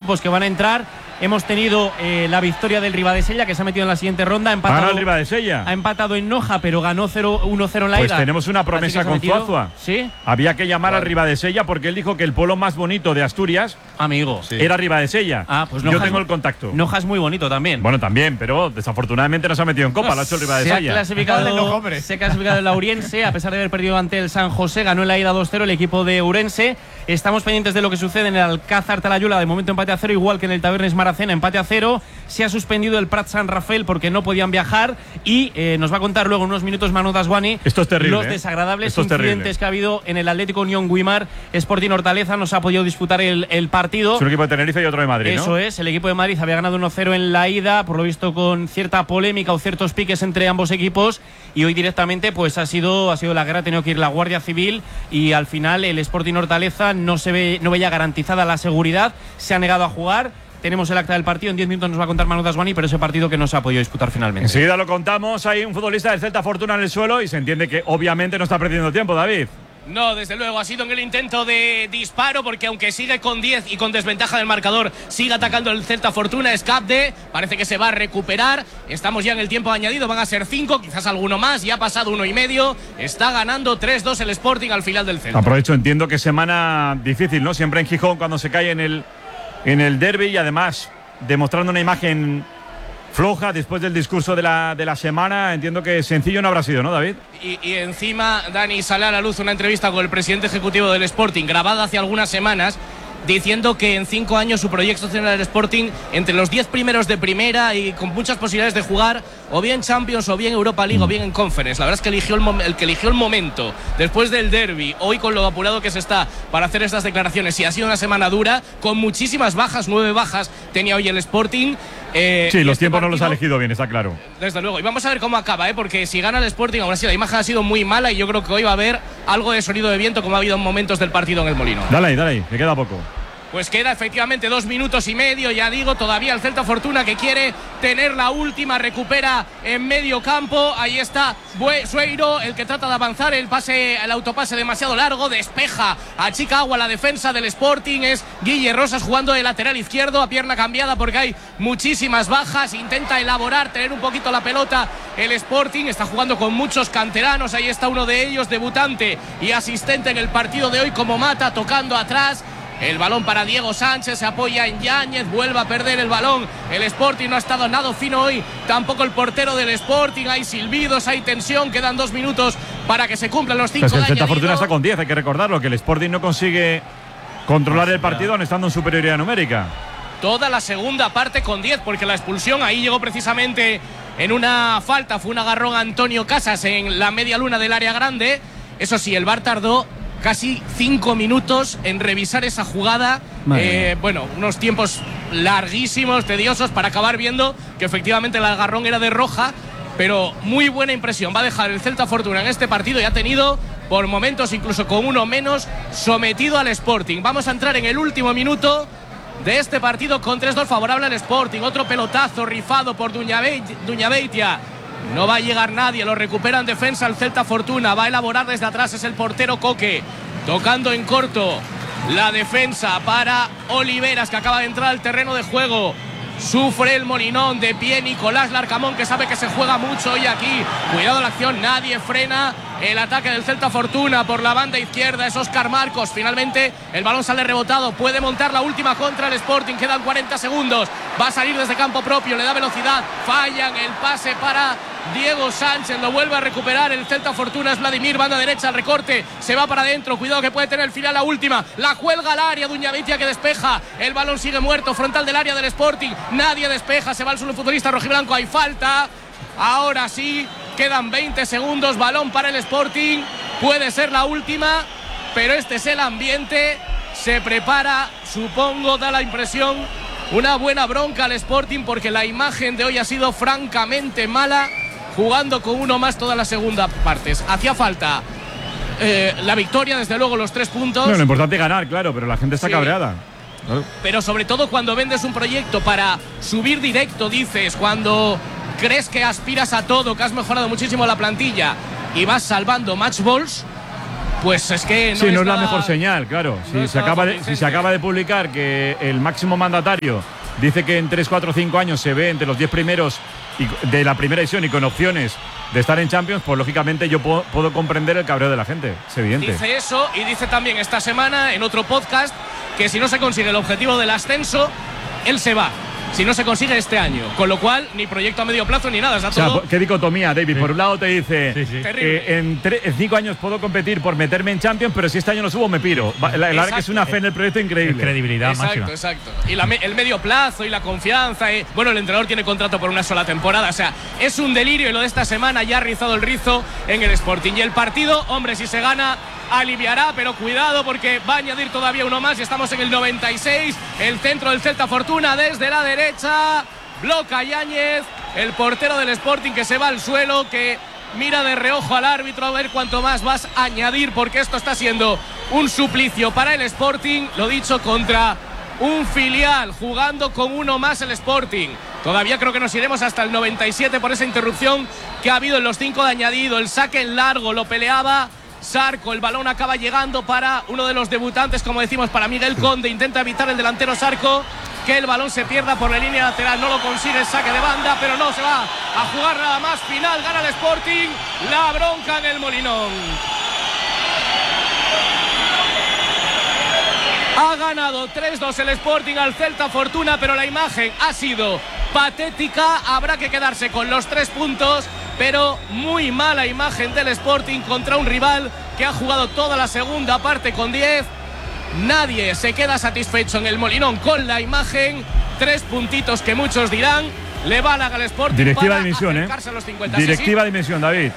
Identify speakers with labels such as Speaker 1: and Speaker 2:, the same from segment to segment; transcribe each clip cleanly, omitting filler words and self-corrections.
Speaker 1: equipos que van a entrar. Hemos tenido la victoria del Ribadesella, que se ha metido en la siguiente ronda.
Speaker 2: ¿Para el Ribadesella?
Speaker 1: Ha empatado en Noja, pero ganó 1-0 en la ida.
Speaker 2: Pues tenemos una promesa con Zuazua.
Speaker 1: ¿Sí?
Speaker 2: Había que llamar al Ribadesella porque él dijo que el pueblo más bonito de Asturias,
Speaker 1: amigo,
Speaker 2: era Ribadesella.
Speaker 1: Pues
Speaker 2: yo tengo el contacto.
Speaker 1: Noja es muy bonito también.
Speaker 2: Bueno, también, pero desafortunadamente no se ha metido en Copa, lo ha hecho el Ribadesella.
Speaker 1: Se ha clasificado el Lauriense, a pesar de haber perdido ante el San José. Ganó en la ida 2-0 el equipo de Ourense. Estamos pendientes de lo que sucede en el Alcázar Talayuela, de momento empate a 0, igual que en el Tabernes Maracena, empate a 0. Se ha suspendido el Prat San Rafael porque no podían viajar y nos va a contar luego en unos minutos Manu Dasguani los desagradables incidentes que ha habido en el Atlético Unión Guimar Sporting Hortaleza. No se ha podido disputar el partido.
Speaker 2: Es un equipo de Tenerife y otro de Madrid, ¿no?
Speaker 1: Eso es, el equipo de Madrid había ganado 1-0 en la ida, por lo visto con cierta polémica o ciertos piques entre ambos equipos, y hoy directamente pues ha sido la guerra. Ha tenido que ir la Guardia Civil y al final el Sporting Hortaleza no veía garantizada la seguridad, se ha negado a jugar. Tenemos el acta del partido, en 10 minutos nos va a contar Manu Dasguani, pero ese partido que no se ha podido disputar finalmente.
Speaker 2: Enseguida lo contamos. Hay un futbolista del Celta Fortuna en el suelo y se entiende que obviamente no está perdiendo tiempo, David.
Speaker 3: No, desde luego, ha sido en el intento de disparo, porque aunque sigue con 10 y con desventaja del marcador, sigue atacando el Celta Fortuna. Escapde, parece que se va a recuperar. Estamos ya en el tiempo añadido, van a ser 5, quizás alguno más, ya ha pasado 1,5. Está ganando 3-2 el Sporting al final del Celta.
Speaker 2: Aprovecho, entiendo que semana difícil, ¿no? Siempre en Gijón cuando se cae en el derbi, y además demostrando una imagen floja después del discurso de la semana. Entiendo que sencillo no habrá sido, ¿no, David?
Speaker 3: Y encima, Dani, sale a la luz una entrevista con el presidente ejecutivo del Sporting, grabada hace algunas semanas, diciendo que en 5 años su proyecto nacional del Sporting, entre los 10 primeros de primera y con muchas posibilidades de jugar o bien Champions o bien Europa League o bien en Conference. La verdad es que eligió el momento después del derbi, hoy con lo apurado que se está para hacer estas declaraciones, y ha sido una semana dura con muchísimas bajas. 9 bajas tenía hoy el Sporting.
Speaker 2: Sí, los tiempos no los ha elegido bien, está claro.
Speaker 3: Desde luego, y vamos a ver cómo acaba, porque si gana el Sporting, aún así la imagen ha sido muy mala y yo creo que hoy va a haber algo de sonido de viento, como ha habido en momentos del partido en el Molino.
Speaker 2: Dale ahí, me queda poco.
Speaker 3: Pues queda efectivamente 2 minutos y medio, ya digo, todavía el Celta Fortuna, que quiere tener la última, recupera en medio campo. Ahí está Sueiro, el que trata de avanzar, el autopase demasiado largo, despeja, achica agua la defensa del Sporting. Es Guille Rosas jugando de lateral izquierdo a pierna cambiada porque hay muchísimas bajas. Intenta elaborar, tener un poquito la pelota el Sporting, está jugando con muchos canteranos. Ahí está uno de ellos, debutante y asistente en el partido de hoy como Mata, tocando atrás. El balón para Diego Sánchez, se apoya en Yáñez, vuelve a perder el balón. El Sporting no ha estado nada fino hoy, tampoco el portero del Sporting. Hay silbidos, hay tensión, quedan 2 minutos para que se cumplan los 5
Speaker 2: pues el Celta Fortuna está con 10, hay que recordarlo, que el Sporting no consigue controlar el partido aun estando en superioridad numérica.
Speaker 3: Toda la segunda parte con 10, porque la expulsión ahí llegó precisamente en una falta, fue un agarrón a Antonio Casas en la media luna del área grande. Eso sí, el VAR tardó casi 5 minutos en revisar esa jugada. Bueno, unos tiempos larguísimos, tediosos, para acabar viendo que efectivamente el agarrón era de roja. Pero muy buena impresión va a dejar el Celta Fortuna en este partido, y ha tenido por momentos, incluso con uno menos, sometido al Sporting. Vamos a entrar en el último minuto de este partido con 3-2 favorable al Sporting. Otro pelotazo rifado por Duñabeitia. No va a llegar nadie, lo recupera en defensa el Celta Fortuna, va a elaborar desde atrás, es el portero Coque, tocando en corto la defensa para Oliveras, que acaba de entrar al terreno de juego. Sufre el Molinón, de pie Nicolás Larcamón, que sabe que se juega mucho hoy aquí. Cuidado la acción, nadie frena el ataque del Celta Fortuna por la banda izquierda. Es Óscar Marcos, finalmente el balón sale rebotado, puede montar la última contra el Sporting, quedan 40 segundos, va a salir desde campo propio, le da velocidad, fallan el pase para Diego Sánchez, lo vuelve a recuperar el Celta Fortuna, es Vladimir, banda derecha, el recorte, se va para adentro, cuidado que puede tener el final la última, la cuelga al área, Duñabeitia que despeja, el balón sigue muerto, frontal del área del Sporting, nadie despeja, se va al suelo el futbolista rojiblanco, hay falta, ahora sí, quedan 20 segundos, balón para el Sporting, puede ser la última, pero este es el ambiente, se prepara, supongo, da la impresión, una buena bronca al Sporting, porque la imagen de hoy ha sido francamente mala, jugando con uno más toda la segunda partes. Hacía falta la victoria, desde luego los 3 puntos.
Speaker 2: No, lo importante es ganar, claro, pero la gente está cabreada.
Speaker 3: Pero sobre todo cuando vendes un proyecto para subir directo, dices, cuando crees que aspiras a todo, que has mejorado muchísimo la plantilla y vas salvando match balls, pues es que
Speaker 2: no es la mejor señal, claro. Si se acaba de publicar que el máximo mandatario dice que en 3, 4, 5 años se ve entre los 10 primeros de la primera edición y con opciones de estar en Champions, pues lógicamente yo puedo comprender el cabreo de la gente, es evidente.
Speaker 3: Dice eso y dice también esta semana en otro podcast que si no se consigue el objetivo del ascenso, él se va. Si no se consigue este año, con lo cual ni proyecto a medio plazo ni nada, está todo.
Speaker 2: Qué dicotomía, David. Sí. Por un lado te dice en 5 años puedo competir por meterme en Champions, pero si este año no subo me piro. La verdad que es una fe en el proyecto increíble.
Speaker 1: Credibilidad máxima.
Speaker 3: Exacto. Y el medio plazo y la confianza. Bueno, el entrenador tiene contrato por una sola temporada. O sea, es un delirio y lo de esta semana ya ha rizado el rizo en el Sporting. Y el partido, hombre, si se gana, aliviará, pero cuidado porque va a añadir todavía uno más y estamos en el 96. El centro del Celta Fortuna desde la derecha, bloca Yáñez, el portero del Sporting que se va al suelo, que mira de reojo al árbitro a ver cuánto más vas a añadir, porque esto está siendo un suplicio para el Sporting, lo dicho, contra un filial, jugando con uno más el Sporting. Todavía creo que nos iremos hasta el 97 por esa interrupción que ha habido en los 5 de añadido. El saque en largo lo peleaba Sarco, el balón acaba llegando para uno de los debutantes, como decimos, para Miguel Conde. Intenta evitar el delantero Sarco que el balón se pierda por la línea lateral, no lo consigue, saque de banda, pero no se va a jugar nada más. Final, gana el Sporting, la bronca en el Molinón. Ha ganado 3-2 el Sporting al Celta Fortuna, pero la imagen ha sido patética. Habrá que quedarse con los 3 puntos, pero muy mala imagen del Sporting contra un rival que ha jugado toda la segunda parte con 10. Nadie se queda satisfecho en el Molinón con la imagen. 3 puntitos que muchos dirán le van al Sporting.
Speaker 2: Directiva de dimisión,
Speaker 3: a los 50.
Speaker 2: Directiva de dimisión, David.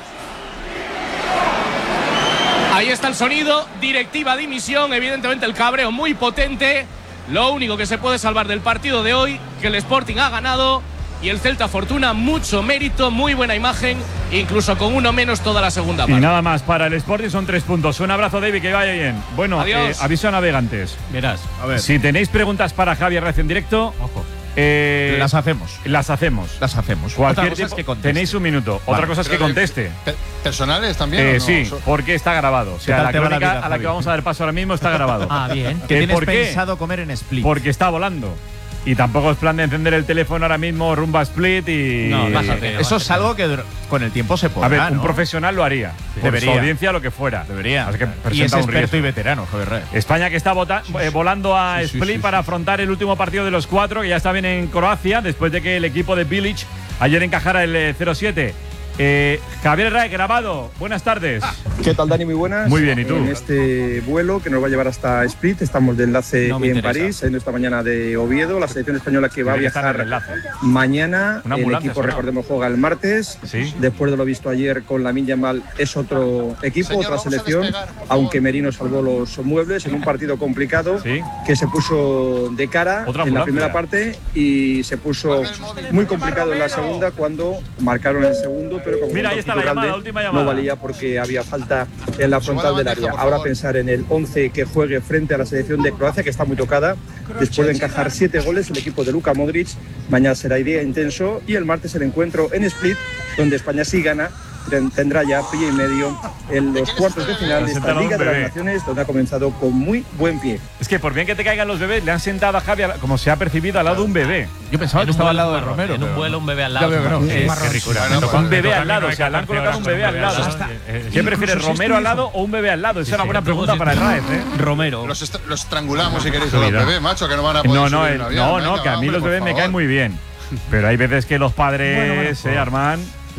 Speaker 3: Ahí está el sonido, directiva dimisión, evidentemente el cabreo muy potente. Lo único que se puede salvar del partido de hoy, que el Sporting ha ganado y el Celta Fortuna mucho mérito, muy buena imagen, incluso con uno menos toda la segunda parte.
Speaker 2: Y nada más, para el Sporting son 3 puntos. Un abrazo, David, que vaya bien. Bueno, aviso a navegantes.
Speaker 1: Verás,
Speaker 2: a ver. Si tenéis preguntas para Javier Recio en directo,
Speaker 4: ojo. Las hacemos.
Speaker 2: Cualquier cosa que tenéis un minuto. Vale. Otra cosa es que conteste.
Speaker 5: ¿Personales también?
Speaker 2: Sí, porque está grabado. O sea, la crónica a la que vamos a dar paso ahora mismo está grabado.
Speaker 4: Bien. ¿Qué tienes pensado comer en Split?
Speaker 2: Porque está volando. Y tampoco es plan de encender el teléfono ahora mismo, rumba Split y…
Speaker 4: No, bájate. Eso es algo que con el tiempo se podrá,
Speaker 2: A ver, un
Speaker 4: ¿no?
Speaker 2: profesional lo haría. Sí. Por su audiencia, lo que fuera.
Speaker 4: Debería.
Speaker 2: Así que
Speaker 4: y es experto y veterano, Javier Rey.
Speaker 2: España que está volando a Split para afrontar el último partido de los 4, que ya está bien en Croacia, después de que el equipo de Bilic ayer encajara el 0-7. Javier Ray, grabado. Buenas tardes.
Speaker 6: ¿Qué tal, Dani? Muy buenas.
Speaker 2: Muy bien, ¿y tú?
Speaker 6: En este vuelo que nos va a llevar hasta Split, estamos de enlace en París, saliendo esta mañana de Oviedo, la selección española que va a viajar mañana. El equipo, recordemos, juega el martes.
Speaker 2: ¿Sí?
Speaker 6: Después de lo visto ayer con Lamine Yamal, es otro equipo, otra selección, aunque Merino salvó los muebles en un partido complicado que se puso de cara en la primera parte y se puso muy complicado en la segunda cuando marcaron el segundo. Pero como
Speaker 2: mira, ahí está la llamada, última llamada.
Speaker 6: No valía porque había falta en la frontal del área. Ahora pensar en el 11 que juegue frente a la selección de Croacia, que está muy tocada, después de encajar 7 goles el equipo de Luka Modric. Mañana será día intenso y el martes el encuentro en Split, donde España sí gana, tendrá ya pie y medio en los cuartos de final de esta Liga de las Naciones, donde ha comenzado con muy buen pie.
Speaker 2: Es que por bien que te caigan los bebés, le han sentado a Javi, como se ha percibido, al lado de un bebé.
Speaker 4: Yo pensaba que estaba al lado de Romero.
Speaker 1: En un vuelo, un bebé al lado.
Speaker 2: Qué ricura. Un bebé al lado, o sea, le han colocado un bebé al lado. ¿Qué prefieres, Romero al lado o un bebé al lado? Esa es una buena pregunta para el Raez,
Speaker 1: Romero.
Speaker 5: Los estrangulamos si queréis a los bebés, macho, que no van a poder subir un avión.
Speaker 2: No, que a mí los bebés me caen muy bien. Pero hay veces que los padres, Armán…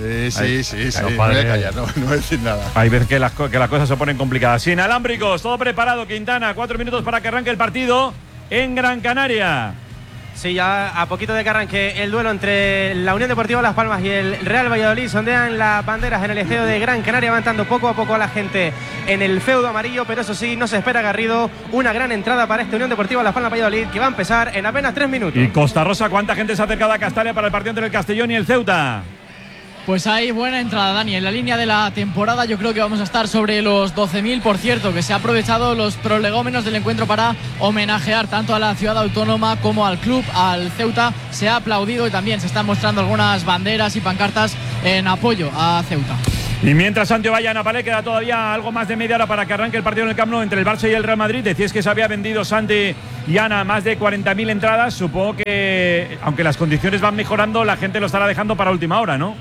Speaker 5: Sí. No voy a callar, no voy a decir nada.
Speaker 2: Hay veces que las cosas se ponen complicadas. Sin alámbricos, todo preparado, Quintana. 4 minutos para que arranque el partido en Gran Canaria.
Speaker 7: Sí, ya a poquito de que arranque el duelo entre la Unión Deportiva Las Palmas y el Real Valladolid. Sondean las banderas en el estadio de Gran Canaria, levantando poco a poco a la gente en el feudo amarillo. Pero eso sí, no se espera, Garrido, una gran entrada para esta Unión Deportiva Las Palmas Valladolid, que va a empezar en apenas 3 minutos.
Speaker 2: Y Costa Rosa, ¿cuánta gente se ha acercado a Castalia para el partido entre el Castellón y el Ceuta?
Speaker 8: Pues hay buena entrada, Dani. En la línea de la temporada yo creo que vamos a estar sobre los 12.000, por cierto, que se ha aprovechado los prolegómenos del encuentro para homenajear tanto a la ciudad autónoma como al club, al Ceuta. Se ha aplaudido y también se están mostrando algunas banderas y pancartas en apoyo a Ceuta.
Speaker 2: Y mientras Santiago vaya a Napalé, queda todavía algo más de media hora para que arranque el partido en el Camp Nou entre el Barça y el Real Madrid. Decíais que se había vendido, Santi y Ana, más de 40.000 entradas. Supongo que, aunque las condiciones van mejorando, la gente lo estará dejando para última hora, ¿no?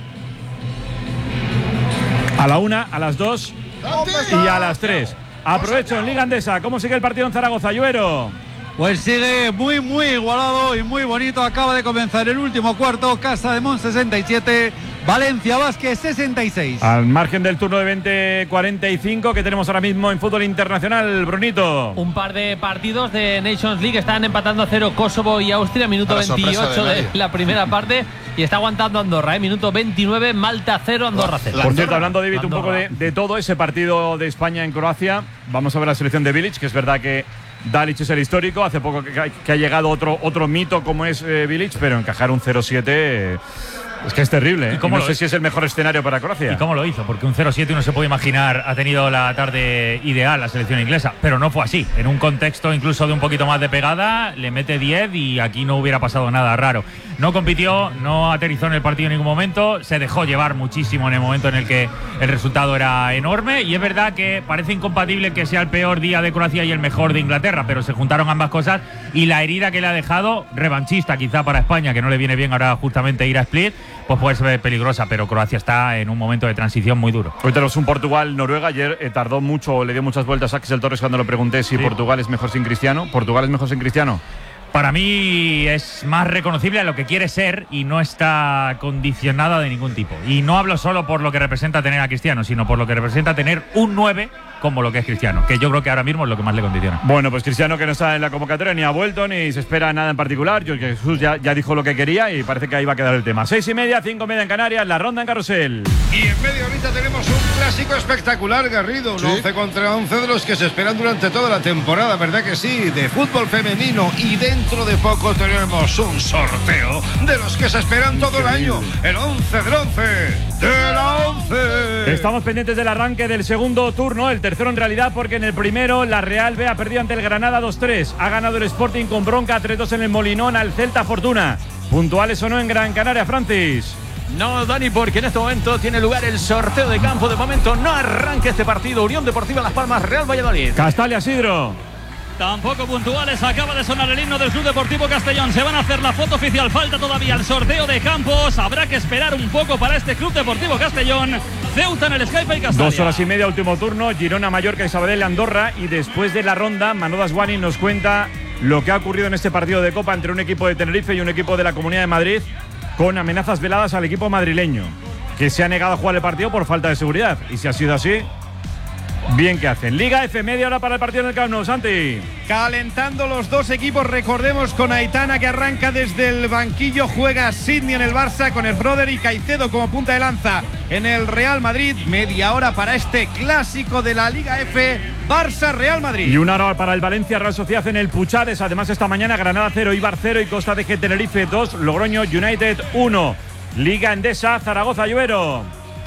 Speaker 2: A la 1, a las 2 y a las 3. Aprovecho en Liga Endesa. ¿Cómo sigue el partido en Zaragoza, Lluero?
Speaker 9: Pues sigue muy igualado y muy bonito. Acaba de comenzar el último cuarto. Casa de Mon 67, Valencia Basket 66.
Speaker 2: Al margen del turno de 20:45 que tenemos ahora mismo en fútbol internacional, Brunito.
Speaker 10: Un par de partidos de Nations League. Están empatando a 0 Kosovo y Austria, minuto 28 de la primera parte. Y está aguantando Andorra, minuto 29, Malta 0, Andorra 0.
Speaker 2: Por cierto, hablando, David, un poco de todo ese partido de España en Croacia, vamos a ver la selección de Bilic, que es verdad que Dalic es el histórico. Hace poco que ha llegado otro mito como es Bilic, pero encajar un 0-7 es que es terrible, ¿eh? No sé si es el mejor escenario para Croacia.
Speaker 11: ¿Y cómo lo hizo? Porque un 0-7 uno se puede imaginar ha tenido la tarde ideal la selección inglesa, pero no fue así. En un contexto incluso de un poquito más de pegada, le mete 10 y aquí no hubiera pasado nada raro. No compitió, no aterrizó en el partido en ningún momento, se dejó llevar muchísimo en el momento en el que el resultado era enorme, y es verdad que parece incompatible que sea el peor día de Croacia y el mejor de Inglaterra, pero se juntaron ambas cosas y la herida que le ha dejado, revanchista quizá para España, que no le viene bien ahora justamente ir a Split, pues puede ser peligrosa, pero Croacia está en un momento de transición muy duro.
Speaker 2: Hoy tenemos un Portugal-Noruega. Ayer tardó mucho, le dio muchas vueltas a Axel Torres cuando lo pregunté si Portugal es mejor sin Cristiano. ¿Portugal es mejor sin Cristiano?
Speaker 11: Para mí es más reconocible a lo que quiere ser y no está condicionada de ningún tipo. Y no hablo solo por lo que representa tener a Cristiano, sino por lo que representa tener un 9 como lo que es Cristiano, que yo creo que ahora mismo es lo que más le condiciona.
Speaker 2: Bueno, pues Cristiano, que no está en la convocatoria, ni ha vuelto, ni se espera nada en particular. Yo, que Jesús ya dijo lo que quería y parece que ahí va a quedar el tema. 6:30, 5:30 en Canarias, la ronda en Carrusel.
Speaker 12: Y en media horita tenemos un clásico espectacular, Garrido. Un 11 contra 11 de los que se esperan durante toda la temporada, ¿verdad que sí? De fútbol femenino. Y dentro de poco tenemos un sorteo de los que se esperan todo el año. El 11 del 11 de la 11.
Speaker 2: Estamos pendientes del arranque del segundo turno, el tercero en realidad, porque en el primero la Real B ha perdido ante el Granada 2-3. Ha ganado el Sporting con bronca 3-2 en el Molinón al Celta Fortuna. ¿Puntuales o no en Gran Canaria, Francis?
Speaker 13: No, Dani, porque en este momento tiene lugar el sorteo de campo. De momento no arranca este partido. Unión Deportiva Las Palmas, Real Valladolid.
Speaker 2: Castalia, Sidro.
Speaker 14: Tampoco puntuales, acaba de sonar el himno del Club Deportivo Castellón. Se van a hacer la foto oficial, falta todavía el sorteo de campos. Habrá que esperar un poco para este Club Deportivo Castellón. Ceuta en el Skype y Castalia.
Speaker 2: 2 horas y media, último turno. Girona, Mallorca y Sabadell, Andorra. Y después de la ronda, Manolo Aswani nos cuenta lo que ha ocurrido en este partido de Copa entre un equipo de Tenerife y un equipo de la Comunidad de Madrid, con amenazas veladas al equipo madrileño, que se ha negado a jugar el partido por falta de seguridad. Y si ha sido así, bien que hacen. Liga F, media hora para el partido en el Camp Nou, Santi.
Speaker 7: Calentando los dos equipos, recordemos, con Aitana, que arranca desde el banquillo, juega Sidney en el Barça con el brother y Caicedo como punta de lanza en el Real Madrid. Media hora para este clásico de la Liga F, Barça-Real Madrid.
Speaker 2: Y una hora para el Valencia Real Sociedad en el Puchades. Además, esta mañana Granada 0, Eibar 0 y Costa de Tenerife 2, Logroño United 1. Liga Endesa, Zaragoza, Lluero.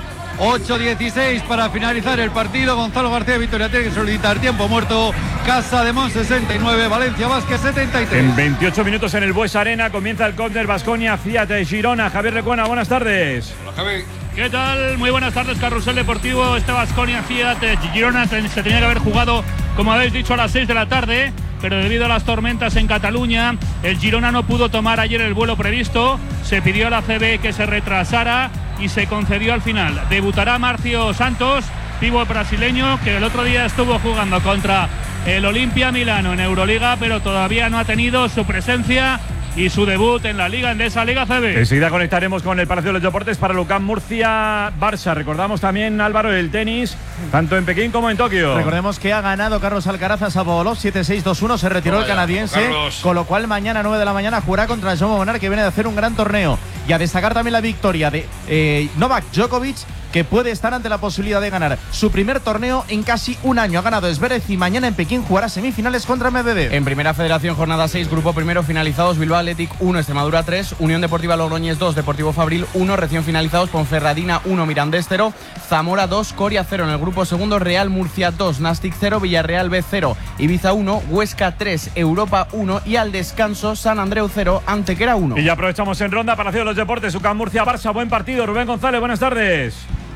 Speaker 9: 8:16 para finalizar el partido. Gonzalo García Vitoria tiene que solicitar tiempo muerto. Casa de Mon 69, Valencia Basket 73.
Speaker 2: En 28 minutos en el Bues Arena comienza el córner Baskonia Fiat Girona. Javier Recuena, buenas tardes.
Speaker 12: Hola, Javi.
Speaker 14: ¿Qué tal? Muy buenas tardes, Carrusel Deportivo. Este Baskonia Fiat Girona se tenía que haber jugado, como habéis dicho, a las 6 de la tarde, pero debido a las tormentas en Cataluña, el Girona no pudo tomar ayer el vuelo previsto. Se pidió a la CB que se retrasara y se concedió al final. Debutará Marcio Santos, pívot brasileño, que el otro día estuvo jugando contra el Olimpia Milano en Euroliga, pero todavía no ha tenido su presencia y su debut en la Liga Endesa, Liga CB.
Speaker 2: Enseguida conectaremos con el Palacio de los Deportes para Lucán Murcia Barça. Recordamos también, Álvaro, el tenis, tanto en Pekín como en Tokio.
Speaker 4: Recordemos que ha ganado Carlos Alcaraz a Sababolov 7-6-2-1, se retiró el canadiense, Carlos. Con lo cual mañana 9 de la mañana jugará contra Jaume Bonar, que viene de hacer un gran torneo. Y a destacar también la victoria de Novak Djokovic, que puede estar ante la posibilidad de ganar su primer torneo en casi un año. Ha ganado Zverev y mañana en Pekín jugará semifinales contra Medvedev.
Speaker 7: En Primera Federación, jornada 6, grupo primero, finalizados Bilbao Athletic 1, Extremadura 3, Unión Deportiva Logroñés 2, Deportivo Fabril 1, recién finalizados Ponferradina 1, Mirandés 0, Zamora 2, Coria 0. En el grupo segundo, Real Murcia 2, Nastic 0, Villarreal B 0, Ibiza 1, Huesca 3, Europa 1 y al descanso San Andreu 0, Antequera 1.
Speaker 2: Y ya aprovechamos en ronda para hacer los deportes. UCAM Murcia Barça, buen partido. Rubén González, buenas tardes.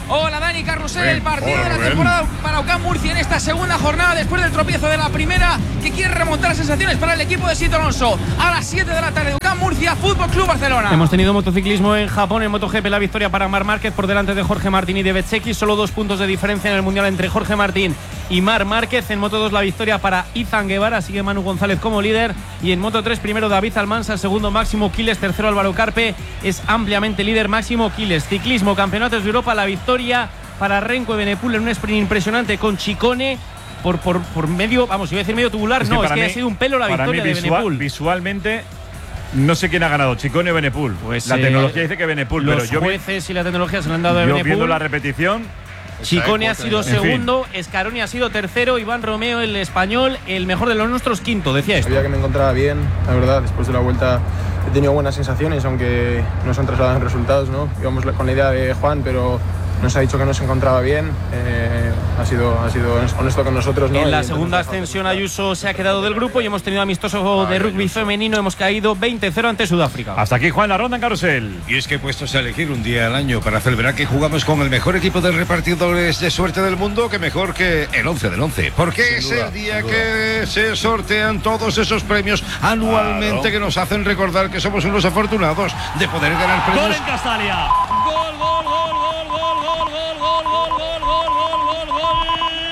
Speaker 15: Hola Dani, Carrusel, el partido de la temporada para UCAM Murcia en esta segunda jornada después del tropiezo de la primera, que quiere remontar sensaciones para el equipo de Sito Alonso. A las 7 de la tarde, UCAM Murcia, Fútbol Club Barcelona.
Speaker 1: Hemos tenido motociclismo en Japón, en MotoGP la victoria para Marc Márquez por delante de Jorge Martín y de Bezzecchi, solo 2 puntos de diferencia en el Mundial entre Jorge Martín y Marc Márquez. En Moto2 la victoria para Izan Guevara, sigue Manu González como líder, y en Moto3 primero David Almansa, segundo Máximo Quiles, tercero Álvaro Carpe, es ampliamente líder Máximo Quiles. Ciclismo, Campeonatos de Europa, la victoria para Renko Evenepoel en un sprint impresionante con Ciccone por medio, vamos, iba a decir medio tubular, es que ha sido un pelo la victoria de Evenepoel.
Speaker 2: Visualmente no sé quién ha ganado, Ciccone o Evenepoel.
Speaker 1: Pues
Speaker 2: la tecnología dice que Evenepoel, pero
Speaker 1: los jueces y la tecnología se le han dado a Evenepoel.
Speaker 2: Yo viendo la repetición,
Speaker 1: Ciccone ha sido segundo, Scaroni ha sido tercero, Iván Romeo, el español, el mejor de los nuestros, quinto, decía esto.
Speaker 16: Sabía que me encontraba bien, la verdad, después de la vuelta he tenido buenas sensaciones, aunque no se han trasladado en resultados, ¿no? Íbamos con la idea de Juan, pero nos ha dicho que no se encontraba bien, ha sido honesto con nosotros, ¿no?
Speaker 1: En la segunda ascensión Ayuso se ha quedado del grupo y hemos tenido amistoso de rugby femenino, hemos caído 20-0 ante Sudáfrica.
Speaker 2: Hasta aquí Juan, la ronda en Carrusel.
Speaker 12: Y es que puestos a elegir un día al año para celebrar que jugamos con el mejor equipo de repartidores de suerte del mundo, que mejor que el 11 del 11, porque es el día que se sortean todos esos premios anualmente que nos hacen recordar que somos unos afortunados de poder ganar premios.
Speaker 14: Gol en Castalia. Gol, gol, gol, gol, gol, gol, gol, gol, gol, gol, gol, gol, gol, gol.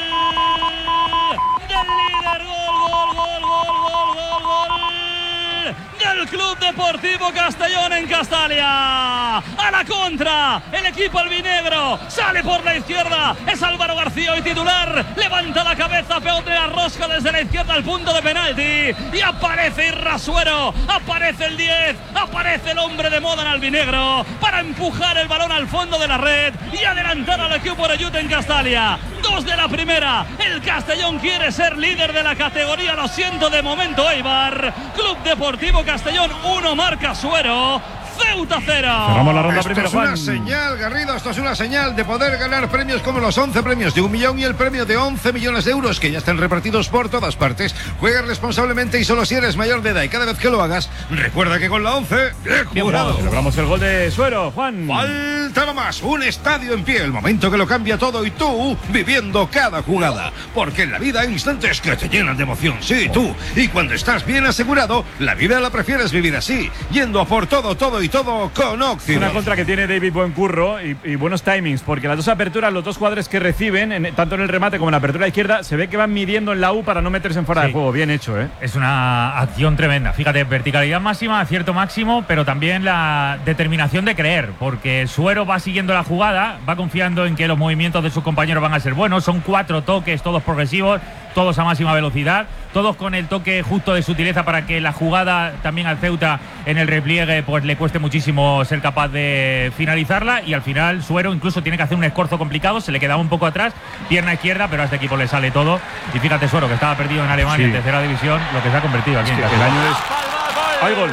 Speaker 14: Del líder, gol, gol, gol, gol, gol, gol, gol. Del Club Deportivo Castellón en Castalia. A la contra, el equipo albinegro sale por la izquierda. Es Álvaro García hoy titular. Levanta la cabeza, peote la rosca desde la izquierda al punto de penalti. Y aparece Irrasuero, aparece el 10, aparece el hombre de moda en albinegro para empujar el balón al fondo de la red y adelantar al equipo Oreyute en Castalia. 2 de la primera. El Castellón quiere ser líder de la categoría. Lo siento de momento, Eibar. Club Deportivo Castellón 1, marca Suero. Ceuta 0.
Speaker 2: Cerramos la ronda primero,
Speaker 12: Juan.
Speaker 2: Juan.
Speaker 12: Esto es una señal, Garrido, esto es una señal de poder ganar premios como los 11 premios de 1 millón y el premio de 11 millones de euros que ya están repartidos por todas partes. Juega responsablemente y solo si eres mayor de edad, y cada vez que lo hagas, recuerda que con la 11, bien jugado.
Speaker 2: Celebramos el gol de Suero, Juan.
Speaker 12: Faltaba más, un estadio en pie, el momento que lo cambia todo y tú viviendo cada jugada. Porque en la vida hay instantes que te llenan de emoción, sí, tú. Y cuando estás bien asegurado, la vida la prefieres vivir así, yendo a por todo y todo con Occident.
Speaker 2: Una contra que tiene David Buencurro y buenos timings, porque las dos aperturas, los dos jugadores que reciben, tanto en el remate como en la apertura izquierda, se ve que van midiendo en la U para no meterse en fuera de juego. Bien hecho, ¿eh?
Speaker 11: Es una acción tremenda. Fíjate, verticalidad máxima, acierto máximo, pero también la determinación de creer, porque Suero va siguiendo la jugada, va confiando en que los movimientos de sus compañeros van a ser buenos. Son 4 toques, todos progresivos, todos a máxima velocidad, todos con el toque justo de sutileza para que la jugada también al Ceuta en el repliegue pues le cueste muchísimo ser capaz de finalizarla, y al final Suero incluso tiene que hacer un escorzo complicado, se le quedaba un poco atrás, pierna izquierda, pero a este equipo le sale todo. Y fíjate, Suero, que estaba perdido en Alemania en tercera división, lo que se ha convertido aquí en
Speaker 2: el año es... ¡Hay gol!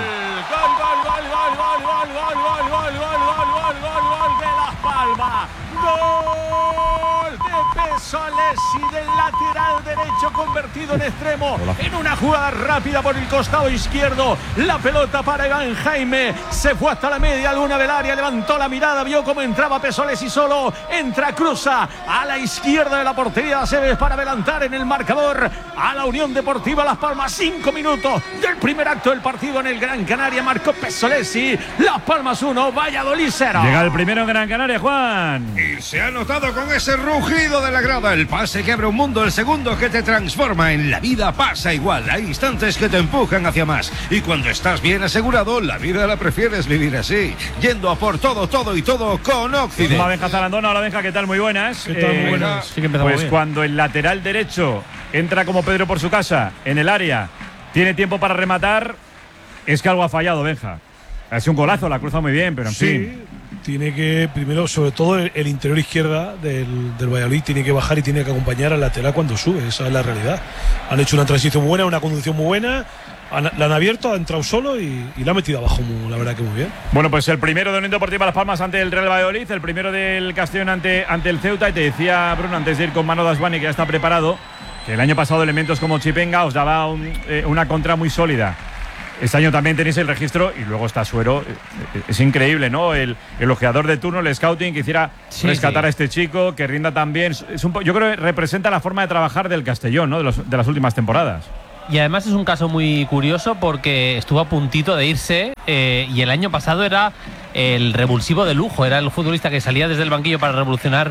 Speaker 13: Solesi del lateral derecho convertido en extremo. En una jugada rápida por el costado izquierdo. La pelota para Iván Jaime. Se fue hasta la media luna del área. Levantó la mirada. Vio cómo entraba Pesolesi solo. Entra, cruza a la izquierda de la portería de Aceves para adelantar en el marcador a la Unión Deportiva Las Palmas. 5 minutos del primer acto del partido en el Gran Canaria. Marcó Pesolesi. Las Palmas 1, Valladolid 0.
Speaker 2: Llega el primero en Gran Canaria, Juan.
Speaker 12: Y se ha notado con ese rugido de la grada. El pase que abre un mundo, el segundo que te transforma. En la vida pasa igual, hay instantes que te empujan hacia más, y cuando estás bien asegurado, la vida la prefieres vivir así, yendo a por todo y todo con Occident.
Speaker 2: Hola, Benja Zarandona. Hola, Benja, ¿qué tal? Muy buenas.
Speaker 13: ¿Qué tal? Muy buenas.
Speaker 1: Sí que empezamos
Speaker 2: pues
Speaker 1: bien.
Speaker 2: Cuando el lateral derecho entra como Pedro por su casa en el área, tiene tiempo para rematar, es que algo ha fallado, Benja. Ha sido un golazo, la cruza muy bien, pero en fin.
Speaker 17: Tiene que, primero, sobre todo el interior izquierda del Valladolid, tiene que bajar y tiene que acompañar al lateral cuando sube. Esa es la realidad. Han hecho una transición buena, una conducción muy buena. La han abierto, ha entrado solo y la ha metido abajo, la verdad que muy bien.
Speaker 2: Bueno, pues el primero de Unión Deportiva Las Palmas ante el Real Valladolid, el primero del Castellón ante el Ceuta. Y te decía, Bruno, antes de ir con Mano Dasbani, que ya está preparado, que el año pasado elementos como Chipenga os daba una contra muy sólida. Este año también tenéis el registro y luego está Suero. Es increíble, ¿no? El ojeador de turno, el scouting, que hiciera rescatar a este chico, que rinda también. Yo creo que representa la forma de trabajar del Castellón, ¿no? De las últimas temporadas.
Speaker 10: Y además es un caso muy curioso porque estuvo a puntito de irse y el año pasado era el revulsivo de lujo, era el futbolista que salía desde el banquillo para revolucionar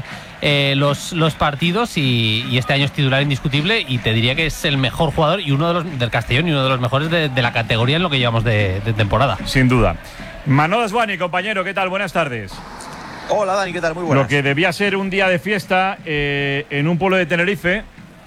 Speaker 10: los partidos y este año es titular indiscutible y te diría que es el mejor jugador y uno de los del Castellón y uno de los mejores de la categoría en lo que llevamos de temporada.
Speaker 2: Sin duda. Manolo Dasguani, compañero, ¿qué tal? Buenas tardes.
Speaker 18: Hola Dani, ¿qué tal? Muy buenas.
Speaker 2: Lo que debía ser un día de fiesta en un pueblo de Tenerife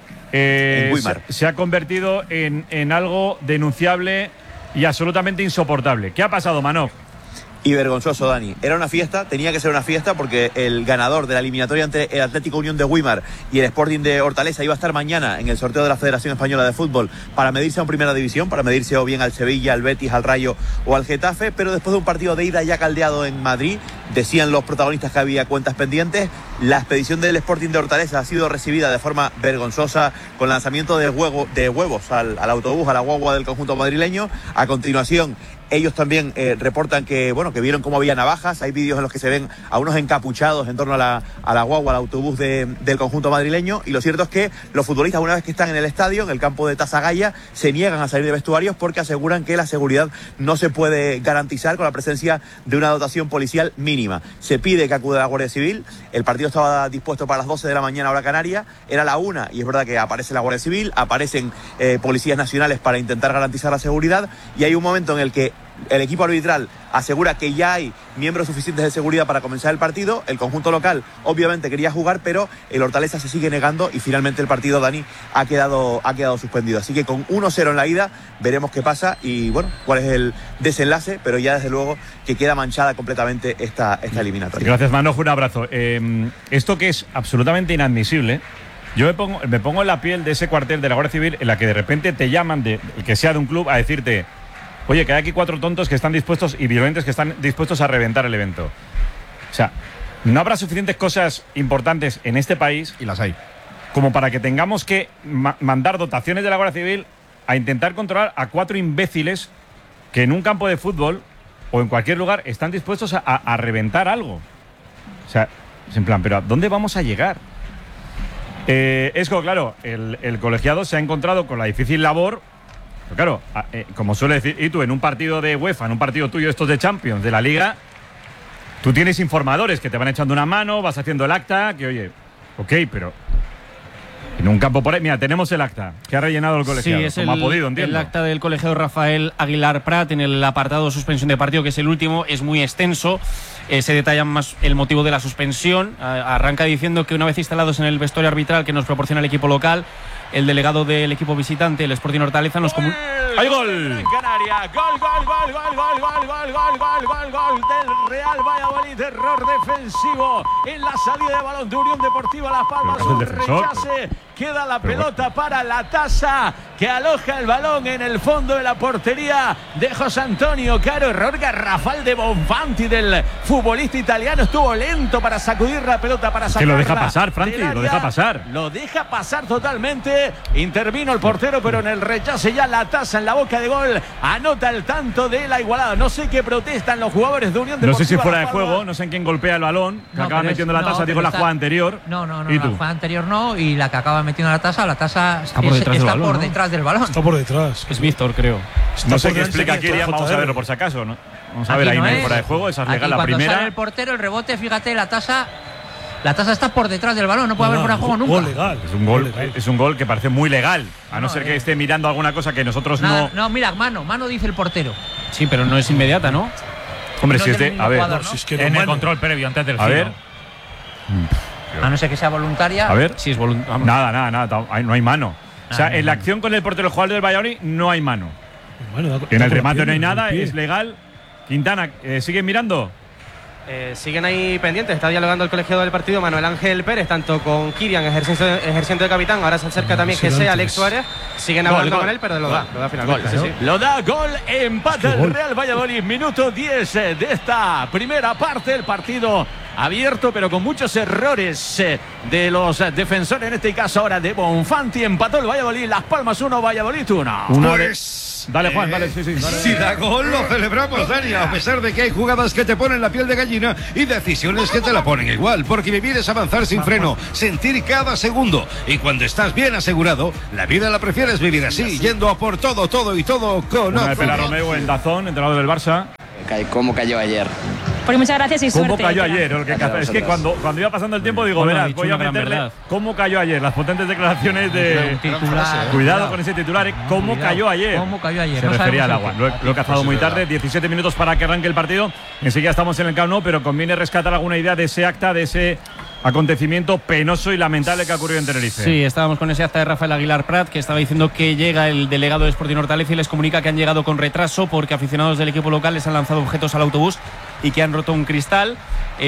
Speaker 2: se ha convertido en algo denunciable y absolutamente insoportable. ¿Qué ha pasado, Manolo?
Speaker 18: Y vergonzoso, Dani. Era una fiesta, tenía que ser una fiesta porque el ganador de la eliminatoria entre el Atlético Unión de Güímar y el Sporting de Hortaleza iba a estar mañana en el sorteo de la Federación Española de Fútbol para medirse en Primera División, para medirse o bien al Sevilla, al Betis, al Rayo o al Getafe, pero después de un partido de ida ya caldeado en Madrid, decían los protagonistas que había cuentas pendientes. La expedición del Sporting de Hortaleza ha sido recibida de forma vergonzosa con lanzamiento de huevos al autobús, a la guagua del conjunto madrileño. A continuación, ellos también reportan que vieron cómo había navajas. Hay vídeos en los que se ven a unos encapuchados en torno a la guagua, al autobús del conjunto madrileño. Y lo cierto es que los futbolistas, una vez que están en el estadio, en el campo de Tasagaya, se niegan a salir de vestuarios porque aseguran que la seguridad no se puede garantizar con la presencia de una dotación policial mínima. Se pide que acude la Guardia Civil. El partido estaba dispuesto para las 12 de la mañana, hora canaria. Era la 1 y es verdad que aparece la Guardia Civil, aparecen policías nacionales para intentar garantizar la seguridad. Y hay un momento en el que el equipo arbitral asegura que ya hay miembros suficientes de seguridad para comenzar el partido. El conjunto local obviamente quería jugar, pero el Hortaleza se sigue negando y finalmente el partido, Dani, ha quedado suspendido. Así que con 1-0 en la ida veremos qué pasa y cuál es el desenlace, pero ya desde luego que queda manchada completamente esta eliminatoria.
Speaker 2: Gracias, Manojo, un abrazo. Esto que es absolutamente inadmisible. Yo me pongo en la piel de ese cuartel de la Guardia Civil en la que de repente te llaman, que sea de un club, a decirte: oye, que hay aquí 4 tontos que están dispuestos y violentos que están dispuestos a reventar el evento. O sea, no habrá suficientes cosas importantes en este país,
Speaker 4: y las hay,
Speaker 2: como para que tengamos que mandar dotaciones de la Guardia Civil a intentar controlar a 4 imbéciles que en un campo de fútbol o en cualquier lugar están dispuestos a reventar algo. O sea, es en plan, ¿pero a dónde vamos a llegar? Claro, el colegiado se ha encontrado con la difícil labor. Pero claro, como suele decir, y tú en un partido de UEFA, en un partido tuyo estos de Champions, de la Liga, tú tienes informadores que te van echando una mano, vas haciendo el acta, que oye, ok, pero en un campo por ahí, mira, tenemos el acta que ha rellenado el colegiado,
Speaker 1: sí, es
Speaker 2: como ha podido, entiendo.
Speaker 1: El acta del colegiado Rafael Aguilar Prat en el apartado de suspensión de partido, que es el último, es muy extenso. Se detalla más el motivo de la suspensión. Arranca diciendo que una vez instalados en el vestuario arbitral que nos proporciona el equipo local, el delegado del equipo visitante, el Sporting Hortaleza, nos comunica.
Speaker 2: ¡Hay gol!
Speaker 13: Canaria, gol del Real Valladolid, error defensivo en la salida de balón de Unión Deportiva Las Palmas, un rechace, queda la pelota para la Tasa, que aloja el balón en el fondo de la portería de José Antonio Caro, error garrafal de Bonfanti, del futbolista italiano, estuvo lento para sacudir la pelota, para sacarla.
Speaker 2: Que lo deja pasar, Franti, lo deja pasar.
Speaker 13: Lo deja pasar totalmente, intervino el portero, pero en el rechace ya la Tasa en la boca de gol, anota el tanto de la igualada. No sé qué protestan los jugadores de Unión Deportiva.
Speaker 2: No sé si fuera de juego, no sé en quién golpea el balón, que acaba metiendo la Tasa, digo la jugada anterior.
Speaker 19: No, la jugada anterior no, y la que acaba metiendo la Tasa está por detrás del balón.
Speaker 17: Está por detrás.
Speaker 1: Es Víctor, creo.
Speaker 2: No sé qué explica aquí, vamos a verlo por si acaso, ¿no? Vamos a ver, ahí no hay fuera de juego, esa es legal la primera.
Speaker 19: Cuando sale el portero, el rebote, fíjate, la Tasa está por detrás del balón, no puede haber fuera de juego nunca.
Speaker 17: Gol legal.
Speaker 2: Es un gol que parece muy legal, a no ser que esté mirando alguna cosa que nosotros no.
Speaker 19: No, mira, mano dice el portero.
Speaker 1: Sí, pero no es inmediata, ¿no?
Speaker 2: Hombre, si es de. A ver,
Speaker 11: en el control previo, antes del
Speaker 2: A ver.
Speaker 19: A no ser que sea voluntaria.
Speaker 2: A ver.
Speaker 1: Sí, es voluntaria.
Speaker 2: Nada, no hay mano. O sea, en la acción con el portero jugador del Valladolid no hay mano. En el remate no hay nada, es legal. Quintana, ¿siguen mirando?
Speaker 7: Siguen ahí pendientes, está dialogando el colegiado del partido Manuel Ángel Pérez, tanto con Kirian ejerciendo de capitán, ahora se acerca también que sea Alex Suárez, siguen hablando con él, pero lo da finalmente.
Speaker 13: Sí. Lo da, gol, empata el Real Valladolid, minuto 10 de esta primera parte del partido. abierto, pero con muchos errores de los defensores, en este caso ahora de Bonfanti. Empató el Valladolid, Las Palmas 1, Valladolid 1.
Speaker 2: Dale, Juan, dale, sí. Dale.
Speaker 12: Si da gol, lo celebramos, Dani, a pesar de que hay jugadas que te ponen la piel de gallina y decisiones que te la ponen igual, porque vivir es avanzar sin freno, sentir cada segundo. Y cuando estás bien asegurado, la vida la prefieres vivir así, yendo a por todo y todo con...
Speaker 2: Una de Pilar Romeu en Dazón, entrenador del Barça.
Speaker 20: ¿Cómo cayó ayer?
Speaker 21: Porque muchas gracias y suerte.
Speaker 2: ¿Cómo cayó ayer? Es que cuando iba pasando el tiempo digo, verás, voy a meterle cómo cayó ayer. Las potentes declaraciones de
Speaker 19: titular.
Speaker 2: Cuidado con ese titular. ¿Cómo cayó ayer?
Speaker 19: ¿Cómo cayó ayer?
Speaker 2: Se refería al agua. Lo he cazado muy tarde. 17 minutos para que arranque el partido. Enseguida estamos en el Camp Nou, pero conviene rescatar alguna idea de ese acta, de ese acontecimiento penoso y lamentable que ha ocurrido en Tenerife.
Speaker 1: Sí, estábamos con ese acta de Rafael Aguilar Prat, que estaba diciendo que llega el delegado de Sporting Hortaleza y les comunica que han llegado con retraso porque aficionados del equipo local les han lanzado objetos al autobús y que han roto un cristal.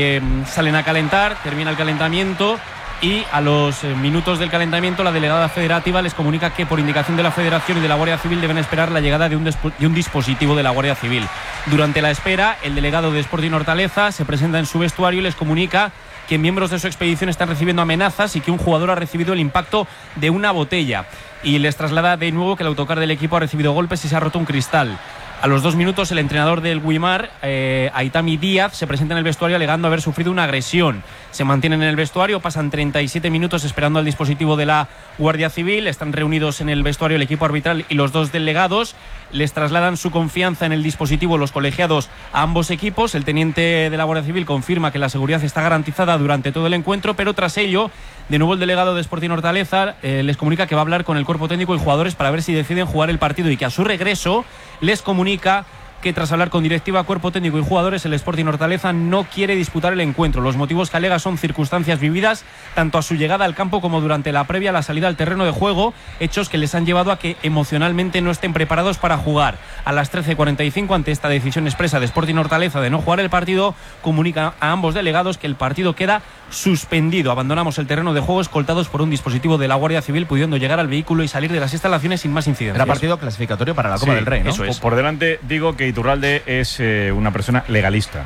Speaker 1: Salen a calentar, termina el calentamiento y a los minutos del calentamiento la delegada federativa les comunica que por indicación de la Federación y de la Guardia Civil deben esperar la llegada de un dispositivo de la Guardia Civil. Durante la espera, el delegado de Sporting Hortaleza se presenta en su vestuario y les comunica que miembros de su expedición están recibiendo amenazas y que un jugador ha recibido el impacto de una botella, y les traslada de nuevo que el autocar del equipo ha recibido golpes y se ha roto un cristal. A los 2 minutos el entrenador del Guimar, Aitami Díaz, se presenta en el vestuario alegando haber sufrido una agresión. Se mantienen en el vestuario, pasan 37 minutos esperando al dispositivo de la Guardia Civil. Están reunidos en el vestuario el equipo arbitral y los 2 delegados. Les trasladan su confianza en el dispositivo los colegiados a ambos equipos. El teniente de la Guardia Civil confirma que la seguridad está garantizada durante todo el encuentro, pero tras ello, de nuevo el delegado de Sporting Hortaleza les comunica que va a hablar con el cuerpo técnico y jugadores para ver si deciden jugar el partido, y que a su regreso les comunica que tras hablar con directiva, cuerpo técnico y jugadores, el Sporting Hortaleza no quiere disputar el encuentro. Los motivos que alega son circunstancias vividas tanto a su llegada al campo como durante la previa a la salida al terreno de juego, hechos que les han llevado a que emocionalmente no estén preparados para jugar. A las 13:45, ante esta decisión expresa de Sporting Hortaleza de no jugar el partido, comunica a ambos delegados que el partido queda suspendido. Abandonamos el terreno de juego escoltados por un dispositivo de la Guardia Civil, pudiendo llegar al vehículo y salir de las instalaciones sin más incidencias.
Speaker 4: Era partido clasificatorio para la Copa del Rey, ¿no?
Speaker 1: Eso es.
Speaker 2: Por delante digo que Iturralde es una persona legalista.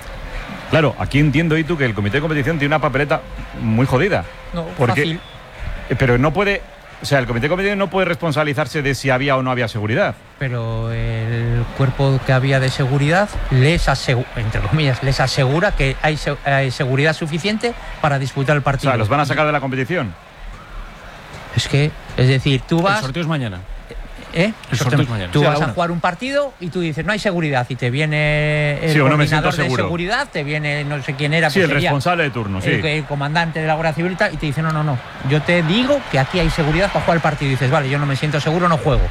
Speaker 2: Claro, aquí entiendo, Itu, que el comité de competición tiene una papeleta muy jodida.
Speaker 19: No,
Speaker 2: porque,
Speaker 19: fácil.
Speaker 2: Pero no puede, o sea, el comité de competición no puede responsabilizarse de si había o no había seguridad.
Speaker 19: Pero el cuerpo que había de seguridad les asegura que hay seguridad suficiente para disputar el partido.
Speaker 2: O sea, ¿los van a sacar de la competición?
Speaker 19: Es decir, tú vas...
Speaker 1: El sorteo es mañana.
Speaker 19: El
Speaker 1: sorteo es mañana.
Speaker 19: Tú vas a jugar un partido y tú dices, no hay seguridad, y te viene el coordinador de seguridad, te viene no sé quién era.
Speaker 2: Sí, el responsable de turno, sí.
Speaker 19: El comandante de la Guardia Civil, y te dice, no, yo te digo que aquí hay seguridad para jugar el partido. Y dices, vale, yo no me siento seguro, no juego.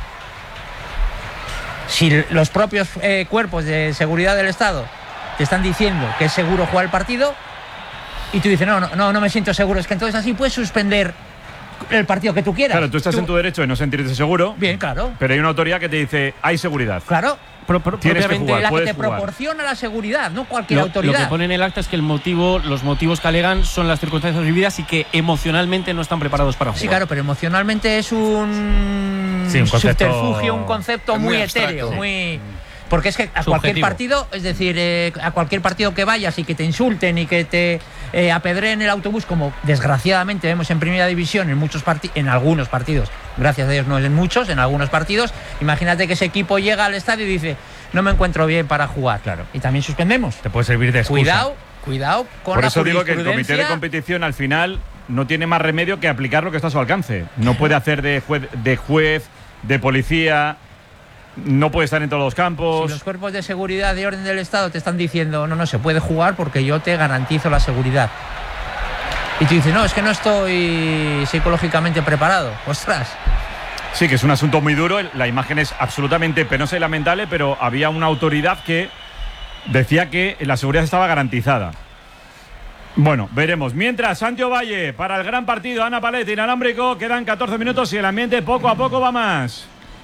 Speaker 19: Si los propios cuerpos de seguridad del Estado te están diciendo que es seguro jugar el partido y tú dices, no me siento seguro, es que entonces así puedes suspender el partido que tú quieras.
Speaker 2: Claro, tú estás en tu derecho de no sentirte seguro.
Speaker 19: Bien, claro.
Speaker 2: Pero hay una autoridad que te dice, hay seguridad.
Speaker 19: Claro.
Speaker 2: Tienes que jugar,
Speaker 19: la que te
Speaker 2: jugar.
Speaker 19: Proporciona la seguridad, no cualquier autoridad.
Speaker 1: Lo que pone en el acta es que los motivos que alegan son las circunstancias vividas y que emocionalmente no están preparados para jugar.
Speaker 19: Sí, claro, pero emocionalmente es un subterfugio, un concepto muy etéreo, muy... Porque es que a cualquier partido, es decir, a cualquier partido que vayas y que te insulten y que te apedreen el autobús, como desgraciadamente vemos en Primera División en algunos partidos, gracias a Dios no en muchos, en algunos partidos, imagínate que ese equipo llega al estadio y dice, no me encuentro bien para jugar. Claro. Y también suspendemos.
Speaker 11: Te puede servir de excusa.
Speaker 19: Cuidado con
Speaker 2: Por
Speaker 19: la
Speaker 2: eso digo que el comité de competición al final no tiene más remedio que aplicar lo que está a su alcance. No puede hacer de juez, de policía. No puede estar en todos los campos.
Speaker 19: Si los cuerpos de seguridad de orden del Estado te están diciendo no se puede jugar porque yo te garantizo la seguridad, y tú dices, no, es que no estoy psicológicamente preparado. Ostras.
Speaker 2: Sí, que es un asunto muy duro. La imagen es absolutamente penosa y lamentable, pero había una autoridad que decía que la seguridad estaba garantizada. Bueno, veremos. Mientras, Santiago Valle para el gran partido, Ana Palete, inalámbrico. Quedan 14 minutos y el ambiente poco a poco va más.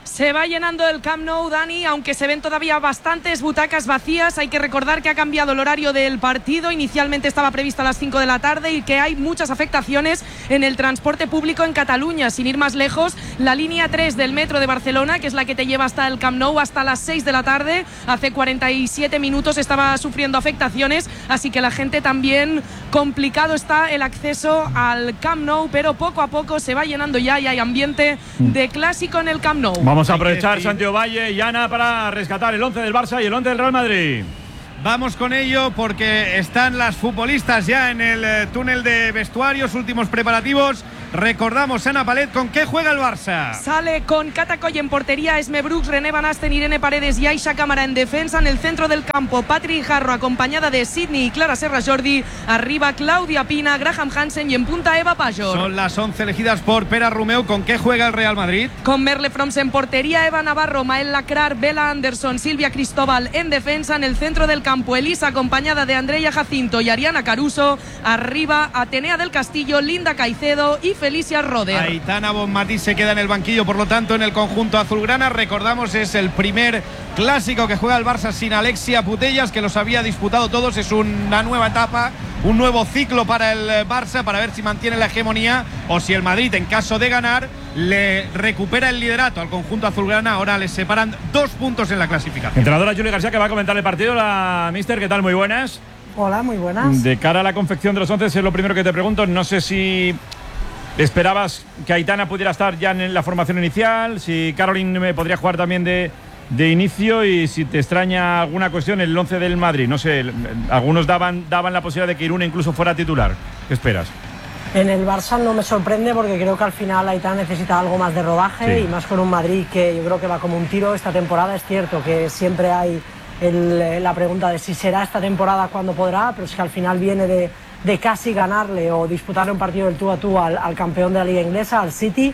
Speaker 21: Se va llenando el Camp Nou, Dani, aunque se ven todavía bastantes butacas vacías. Hay que recordar que ha cambiado el horario del partido. Inicialmente estaba previsto a las 5 de la tarde y que hay muchas afectaciones en el transporte público en Cataluña. Sin ir más lejos, la línea 3 del metro de Barcelona, que es la que te lleva hasta el Camp Nou, hasta las 6 de la tarde, hace 47 minutos estaba sufriendo afectaciones, así que la gente también, complicado está el acceso al Camp Nou, pero poco a poco se va llenando ya y hay ambiente de clásico en el Camp Nou.
Speaker 2: Vamos a aprovechar, Santiago Valle y Ana, para rescatar el 11 del Barça y el 11 del Real Madrid.
Speaker 22: Vamos con ello porque están las futbolistas ya en el túnel de vestuarios, últimos preparativos. Recordamos, Ana Palet, ¿con qué juega el Barça?
Speaker 21: Sale con Catacoy en portería, Esme Brooks, René Van Asten, Irene Paredes y Aisha Cámara en defensa. En el centro del campo, Patri Jarro acompañada de Sidney y Clara Serra Jordi. Arriba Claudia Pina, Graham Hansen y en punta Eva Pajor.
Speaker 22: Son las 11 elegidas por Pera Romeu. ¿Con qué juega el Real Madrid?
Speaker 21: Con Merle Froms en portería, Eva Navarro, Mael Lacrar, Bela Anderson, Silvia Cristóbal en defensa. En el centro del campo, Elisa acompañada de Andrea Jacinto y Ariana Caruso. Arriba, Atenea del Castillo, Linda Caicedo y Felicia Roder.
Speaker 22: Aitana Bonmatí se queda en el banquillo, por lo tanto, en el conjunto azulgrana. Recordamos, es el primer clásico que juega el Barça sin Alexia Putellas, que los había disputado todos. Es una nueva etapa, un nuevo ciclo para el Barça, para ver si mantiene la hegemonía o si el Madrid, en caso de ganar, le recupera el liderato al conjunto azulgrana. Ahora les separan 2 puntos en la clasificación.
Speaker 2: Entrenadora Julia García, que va a comentar el partido. La mister, ¿qué tal? Muy buenas.
Speaker 23: Hola, muy buenas.
Speaker 2: De cara a la confección de los 11, es lo primero que te pregunto. No sé si esperabas que Aitana pudiera estar ya en la formación inicial, si Caroline podría jugar también de inicio, y si te extraña alguna cuestión en el 11 del Madrid. No sé, algunos daban la posibilidad de que Irune incluso fuera titular. ¿Qué esperas?
Speaker 23: En el Barça no me sorprende, porque creo que al final Aitana necesita algo más de rodaje, sí. Y más con un Madrid que yo creo que va como un tiro esta temporada. Es cierto que siempre hay la pregunta de si será esta temporada cuando podrá, pero es que al final viene de casi ganarle o disputarle un partido del tú a tú al campeón de la Liga Inglesa, al City,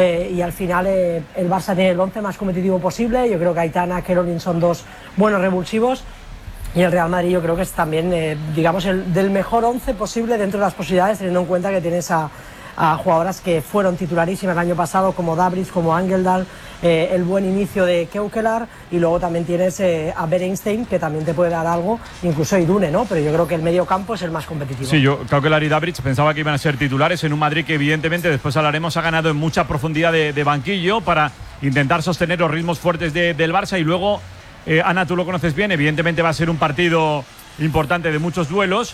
Speaker 23: y al final el Barça tiene el 11 más competitivo posible. Yo creo que Aitana, Caroline son 2 buenos revulsivos, y el Real Madrid yo creo que es también, digamos, el del mejor 11 posible dentro de las posibilidades, teniendo en cuenta que tienes a jugadoras que fueron titularísimas el año pasado, como Dabris, como Angeldal, el buen inicio de Keukelar, y luego también tienes a Berenstein, que también te puede dar algo, incluso Irune, ¿no? Pero yo creo que el medio campo es el más competitivo.
Speaker 2: Sí, yo, Keukelar y Dabris, pensaba que iban a ser titulares en un Madrid que, evidentemente, después hablaremos, ha ganado en mucha profundidad de banquillo para intentar sostener los ritmos fuertes del Barça. Y luego, Ana, tú lo conoces bien, evidentemente va a ser un partido importante de muchos duelos.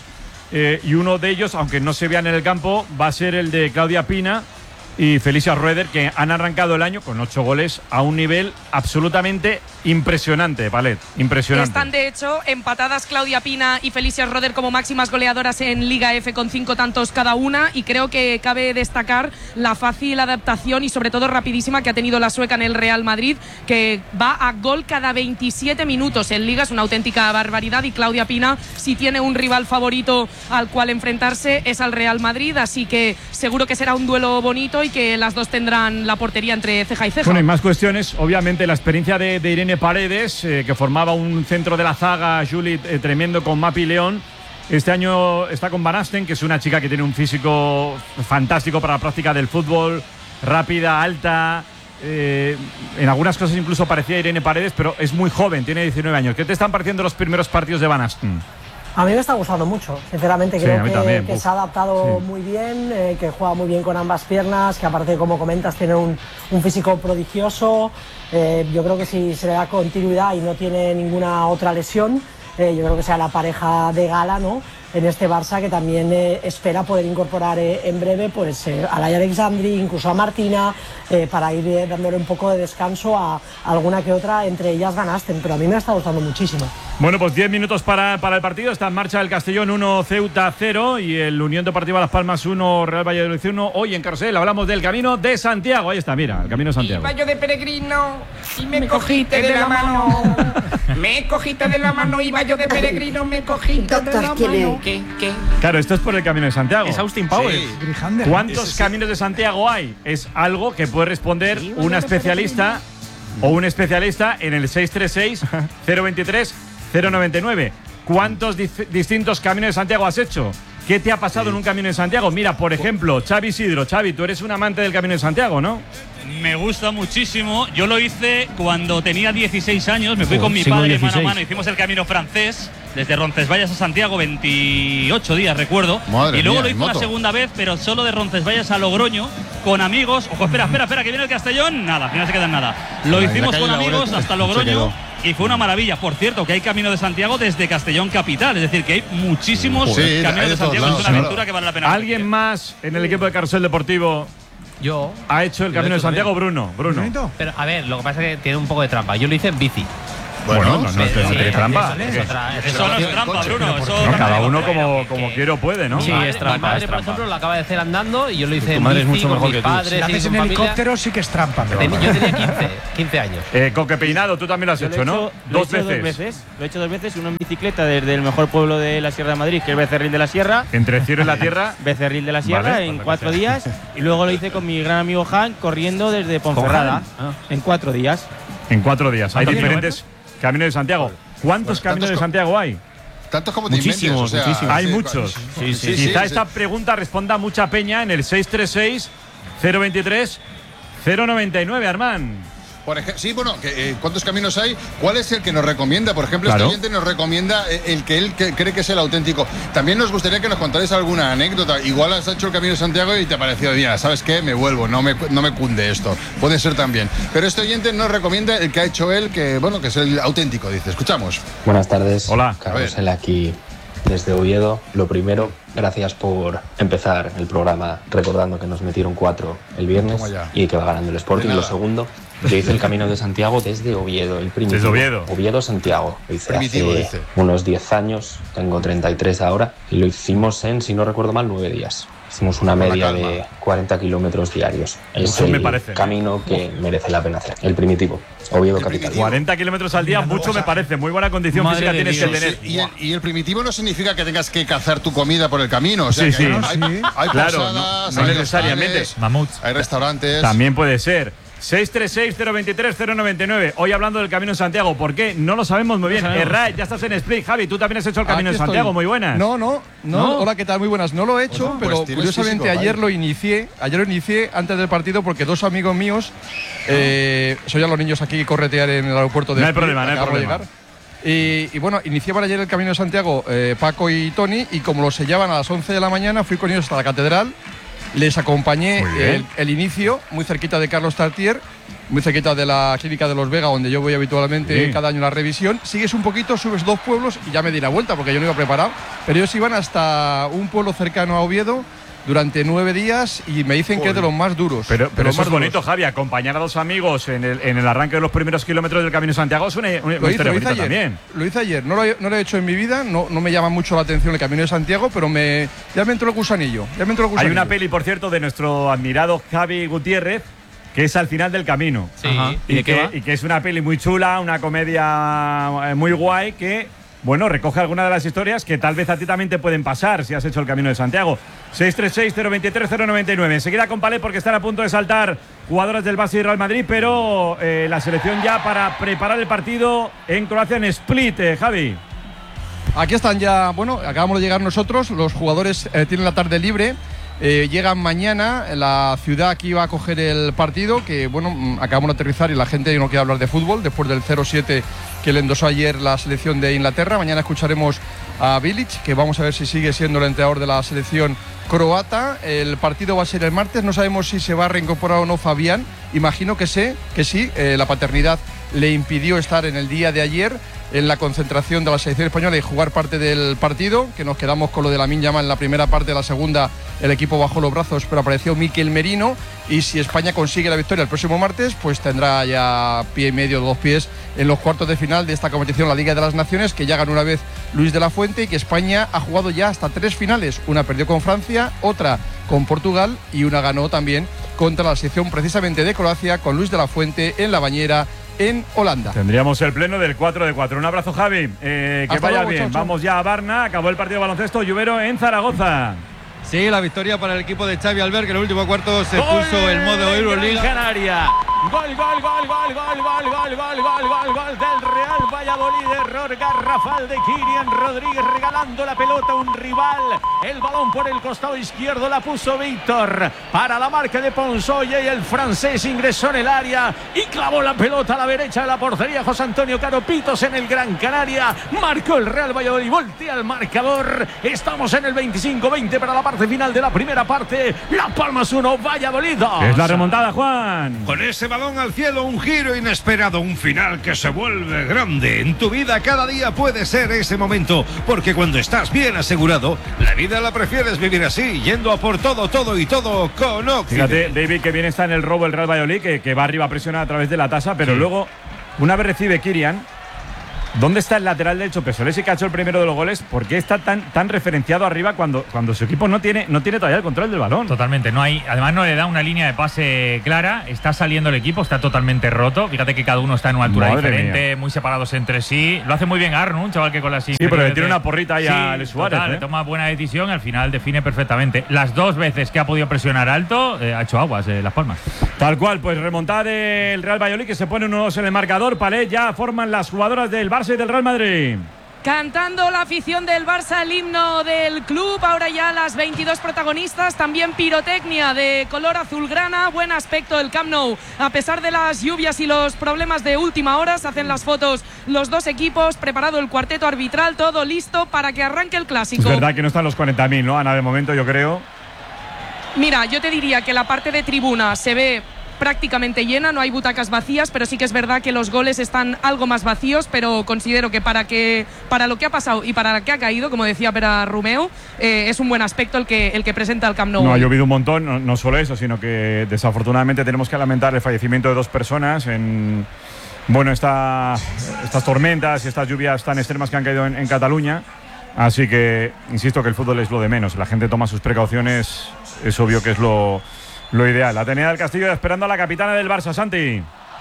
Speaker 2: Y uno de ellos, aunque no se vean en el campo, va a ser el de Claudia Pina y Felicia Roeder, que han arrancado el año con 8 goles a un nivel absolutamente impresionante, Palet, impresionante.
Speaker 21: Están de hecho empatadas Claudia Pina y Felicia Roeder como máximas goleadoras en Liga F con 5 tantos cada una, y creo que cabe destacar la fácil adaptación y sobre todo rapidísima que ha tenido la sueca en el Real Madrid, que va a gol cada 27 minutos en Liga. Es una auténtica barbaridad, y Claudia Pina, si tiene un rival favorito al cual enfrentarse, es al Real Madrid, así que seguro que será un duelo bonito y que las dos tendrán la portería entre ceja y ceja.
Speaker 2: Bueno, hay más cuestiones. Obviamente la experiencia de Irene Paredes, que formaba un centro de la zaga, Juli, tremendo con Mapi León. Este año está con Van Asten, que es una chica que tiene un físico fantástico para la práctica del fútbol, rápida, alta. En algunas cosas incluso parecía Irene Paredes, pero es muy joven, tiene 19 años. ¿Qué te están pareciendo los primeros partidos de Van Asten?
Speaker 23: A mí me está gustando mucho, sinceramente. Creo que se ha adaptado muy bien, que juega muy bien con ambas piernas, que aparte, como comentas, tiene un físico prodigioso. Yo creo que si se le da continuidad y no tiene ninguna otra lesión, yo creo que sea la pareja de gala, ¿no?, en este Barça, que también espera poder incorporar en breve pues a Laia Alexandri, incluso a Martina, para ir dándole un poco de descanso a alguna que otra, entre ellas Van Asten, pero a mí me está gustando muchísimo.
Speaker 2: Bueno, pues 10 minutos para el partido. Está en marcha el Castellón 1, Ceuta 0, y el Unión Deportiva Las Palmas 1, Real Valladolid 1. Hoy en Carrusel hablamos del Camino de Santiago. Ahí está, mira, el Camino de Santiago.
Speaker 24: Iba yo de peregrino y me cogiste de la mano. Me cogiste de la mano, iba yo de peregrino, me cogiste de la mano. ¿Qué?
Speaker 2: Claro, esto es por el Camino de Santiago.
Speaker 1: Es Austin Powers.
Speaker 2: Sí. ¿Cuántos caminos de Santiago hay? Es algo que puede responder una especialista o un especialista en el 636-023-099. ¿Cuántos distintos caminos de Santiago has hecho? ¿Qué te ha pasado en un Camino de Santiago? Mira, por ejemplo, Xavi Isidro. Xavi, tú eres un amante del Camino de Santiago, ¿no?
Speaker 14: Me gusta muchísimo. Yo lo hice cuando tenía 16 años. Me fui con mi padre mano a mano. Hicimos el camino francés desde Roncesvalles a Santiago, 28 días, recuerdo.
Speaker 3: Madre
Speaker 14: y luego
Speaker 3: mía,
Speaker 14: lo hice una segunda vez, pero solo de Roncesvalles a Logroño, con amigos. Ojo, espera, que viene el Castellón. Nada, al final se queda en nada. Lo hicimos con amigos hasta Logroño. Y fue una maravilla. Por cierto, que hay Camino de Santiago desde Castellón Capital. Es decir, que hay muchísimos caminos de Santiago. Es una aventura que vale la pena.
Speaker 2: ¿Alguien más en el equipo de Carrusel Deportivo ha hecho el Camino de Santiago? Bruno.
Speaker 10: Pero a ver, lo que pasa es que tiene un poco de trampa. Yo lo hice en bici.
Speaker 2: Bueno, no tiene trampa.
Speaker 14: Eso no es trampa, Bruno.
Speaker 2: Cada uno como quiere o puede, ¿no?
Speaker 10: Sí, es trampa. Mi madre, por ejemplo, lo acaba de hacer andando y yo lo hice en bici con mis padres.
Speaker 5: Si lo haces en helicóptero sí que es trampa.
Speaker 10: Yo tenía 15 años.
Speaker 2: Coque Peinado, tú también lo has hecho, ¿no?
Speaker 6: Dos veces. Lo he hecho 2 veces, uno en bicicleta desde el mejor pueblo de la Sierra de Madrid, que es Becerril de la Sierra.
Speaker 2: Entre Cielo y la Tierra.
Speaker 6: Becerril de la Sierra, en 4 días. Y luego lo hice con mi gran amigo Han, corriendo desde Ponferrada, en 4 días.
Speaker 2: En 4 días. Hay diferentes Caminos de Santiago. ¿Cuántos Caminos de Santiago hay?
Speaker 3: Tantos como te inventes, o sea,
Speaker 2: hay muchos. Quizá esta pregunta responda mucha peña en el 636-023-099, Armand.
Speaker 3: Por ejemplo, sí, bueno, ¿cuántos caminos hay? ¿Cuál es el que nos recomienda? Por ejemplo, este oyente nos recomienda el que él cree que es el auténtico. También nos gustaría que nos contarais alguna anécdota. Igual has hecho el Camino de Santiago y te ha parecido, mira, ¿sabes qué? Me vuelvo, no me cunde esto. Puede ser también. Pero este oyente nos recomienda el que ha hecho él, que bueno, que es el auténtico, dice. Escuchamos.
Speaker 8: Buenas tardes.
Speaker 2: Hola.
Speaker 8: Carrusel aquí desde Oviedo. Lo primero, gracias por empezar el programa recordando que nos metieron 4 el viernes y que va ganando el Sporting. Lo segundo, yo hice el Camino de Santiago desde Oviedo, el primitivo.
Speaker 2: Desde Oviedo.
Speaker 8: Oviedo-Santiago. Lo hice hace unos 10 años, tengo 33 ahora, y lo hicimos en, si no recuerdo mal, 9 días. Hicimos una media de 40 kilómetros diarios. Es el camino que merece la pena hacer. El primitivo, Oviedo Capital.
Speaker 2: 40 kilómetros al día, mucho me parece. Muy buena condición física tienes que tener.
Speaker 3: Y el primitivo no significa que tengas que cazar tu comida por el camino. O sea, hay
Speaker 2: claro,
Speaker 3: posadas,
Speaker 2: no necesariamente.
Speaker 3: Mamuts. Hay restaurantes.
Speaker 2: También puede ser. 636-023-099. Hoy hablando del Camino de Santiago. ¿Por qué? No lo sabemos muy bien. Ray, ya estás en Split. Javi, tú también has hecho el Camino de Santiago. Muy buenas.
Speaker 25: No. Hola, ¿qué tal? Muy buenas. No lo he hecho, pero pues curiosamente ayer lo inicié antes del partido porque 2 amigos míos, soy a los niños aquí corretear en el aeropuerto de Split.
Speaker 2: No hay problema.
Speaker 25: Y bueno, iniciaban ayer el Camino de Santiago Paco y Tony, y como lo sellaban a las 11 de la mañana, fui con ellos hasta la catedral. Les acompañé el inicio, muy cerquita de Carlos Tartier, muy cerquita de la clínica de Los Vega, donde yo voy habitualmente cada año a la revisión. Sigues un poquito, subes 2 pueblos y ya me di la vuelta, porque yo no iba preparado. Pero ellos iban hasta un pueblo cercano a Oviedo durante 9 días y me dicen que es de los más duros.
Speaker 2: Pero eso es bonito, Javi, acompañar a 2 amigos en el arranque de los primeros kilómetros del Camino de Santiago es una historia bonita también.
Speaker 25: Lo hice ayer, no lo he hecho en mi vida, no me llama mucho la atención el Camino de Santiago, pero ya me entró el gusanillo. Hay
Speaker 2: una peli, por cierto, de nuestro admirado Javi Gutiérrez, que es Al final del camino.
Speaker 10: Sí.
Speaker 2: Y que es una peli muy chula, una comedia muy guay que, bueno, recoge algunas de las historias que tal vez a ti también te pueden pasar si has hecho el Camino de Santiago. 636-023-099. Enseguida con Palé, porque están a punto de saltar jugadoras del Barça y Real Madrid, pero la selección ya para preparar el partido en Croacia, en Split, Javi.
Speaker 25: Aquí están ya, bueno, acabamos de llegar nosotros, los jugadores tienen la tarde libre. Llegan mañana, la ciudad aquí va a coger el partido, que bueno, acabamos de aterrizar y la gente no quiere hablar de fútbol después del 0-7 que le endosó ayer la selección de Inglaterra. Mañana escucharemos a Bilic, que vamos a ver si sigue siendo el entrenador de la selección croata. El partido va a ser el martes, no sabemos si se va a reincorporar o no Fabián, imagino que sí, la paternidad le impidió estar en el día de ayer en la concentración de la selección española y jugar parte del partido, que nos quedamos con lo de Lamine Yamal en la primera parte. De la segunda el equipo bajó los brazos, pero apareció Mikel Merino, y si España consigue la victoria el próximo martes, pues tendrá ya pie y medio, 2 pies en los cuartos de final de esta competición, la Liga de las Naciones, que ya ganó una vez Luis de la Fuente, y que España ha jugado ya hasta 3 finales, una perdió con Francia, otra con Portugal y una ganó también contra la selección precisamente de Croacia, con Luis de la Fuente en la bañera en Holanda.
Speaker 2: Tendríamos el pleno del 4 de 4. Un abrazo, Javi. Que vaya bien. Chao, chao. Vamos ya a Varna. Acabó el partido de baloncesto. Lluvero en Zaragoza.
Speaker 9: Sí, la victoria para el equipo de Xavi Albert, que en el último cuarto se puso el modo Euroliga.
Speaker 13: Canaria. Gol del Real Valladolid. Valladolid, error garrafal de Kirian Rodríguez regalando la pelota a un rival. El balón por el costado izquierdo la puso Víctor para la marca de Ponsoye y el francés ingresó en el área y clavó la pelota a la derecha de la portería. José Antonio Caro Pitos en el Gran Canaria. Marcó el Real Valladolid, voltea el marcador. Estamos en el 25-20 para la parte final de la primera parte. Las Palmas 1, Valladolid 2.
Speaker 2: Es la remontada, Juan.
Speaker 12: Con ese balón al cielo, un giro inesperado, un final que se vuelve grande. En tu vida cada día puede ser ese momento, porque cuando estás bien asegurado, la vida la prefieres vivir así, yendo a por todo, todo y todo con Occident.
Speaker 2: Fíjate, David, que bien está en el robo el Real Valladolid, que va arriba a presionar a través de la tasa, pero luego, una vez recibe Kirian, ¿dónde está el lateral derecho Pesolesi, que ha hecho el primero de los goles? ¿Por qué está tan referenciado arriba cuando su equipo no tiene todavía el control del balón?
Speaker 11: Totalmente, no hay, además no le da una línea de pase clara, está saliendo el equipo, está totalmente roto. Fíjate que cada uno está en una altura diferente, muy separados entre sí. Lo hace muy bien Arnu, un chaval que con la
Speaker 2: Sí, pero le tiene una porrita ahí a Alex Suárez.
Speaker 11: Le toma buena decisión, al final define perfectamente. Las dos veces que ha podido presionar alto, ha hecho aguas Las Palmas.
Speaker 2: Tal cual, pues remontada del Real Valladolid, que se pone 1-2 en el marcador. Palé, ya forman las jugadoras del Barça y del Real Madrid.
Speaker 21: Cantando la afición del Barça el himno del club, ahora ya las 22 protagonistas, también pirotecnia de color azulgrana, buen aspecto del Camp Nou, a pesar de las lluvias y los problemas de última hora, se hacen las fotos los dos equipos, preparado el cuarteto arbitral, todo listo para que arranque el clásico.
Speaker 2: Es verdad que no están los 40.000, ¿no, Ana? De momento, yo creo.
Speaker 21: Mira, yo te diría que la parte de tribuna se ve prácticamente llena, no hay butacas vacías, pero sí que es verdad que los goles están algo más vacíos, pero considero que para lo que ha pasado y para lo que ha caído, como decía Pera Romeu, es un buen aspecto el que presenta el Camp Nou.
Speaker 2: No, ha llovido un montón, no solo eso, sino que desafortunadamente tenemos que lamentar el fallecimiento de 2 personas en estas tormentas y estas lluvias tan extremas que han caído en Cataluña. Así que insisto que el fútbol es lo de menos, la gente toma sus precauciones, es obvio que es lo ideal. La Atenea del Castillo esperando a la capitana del Barça, Santi.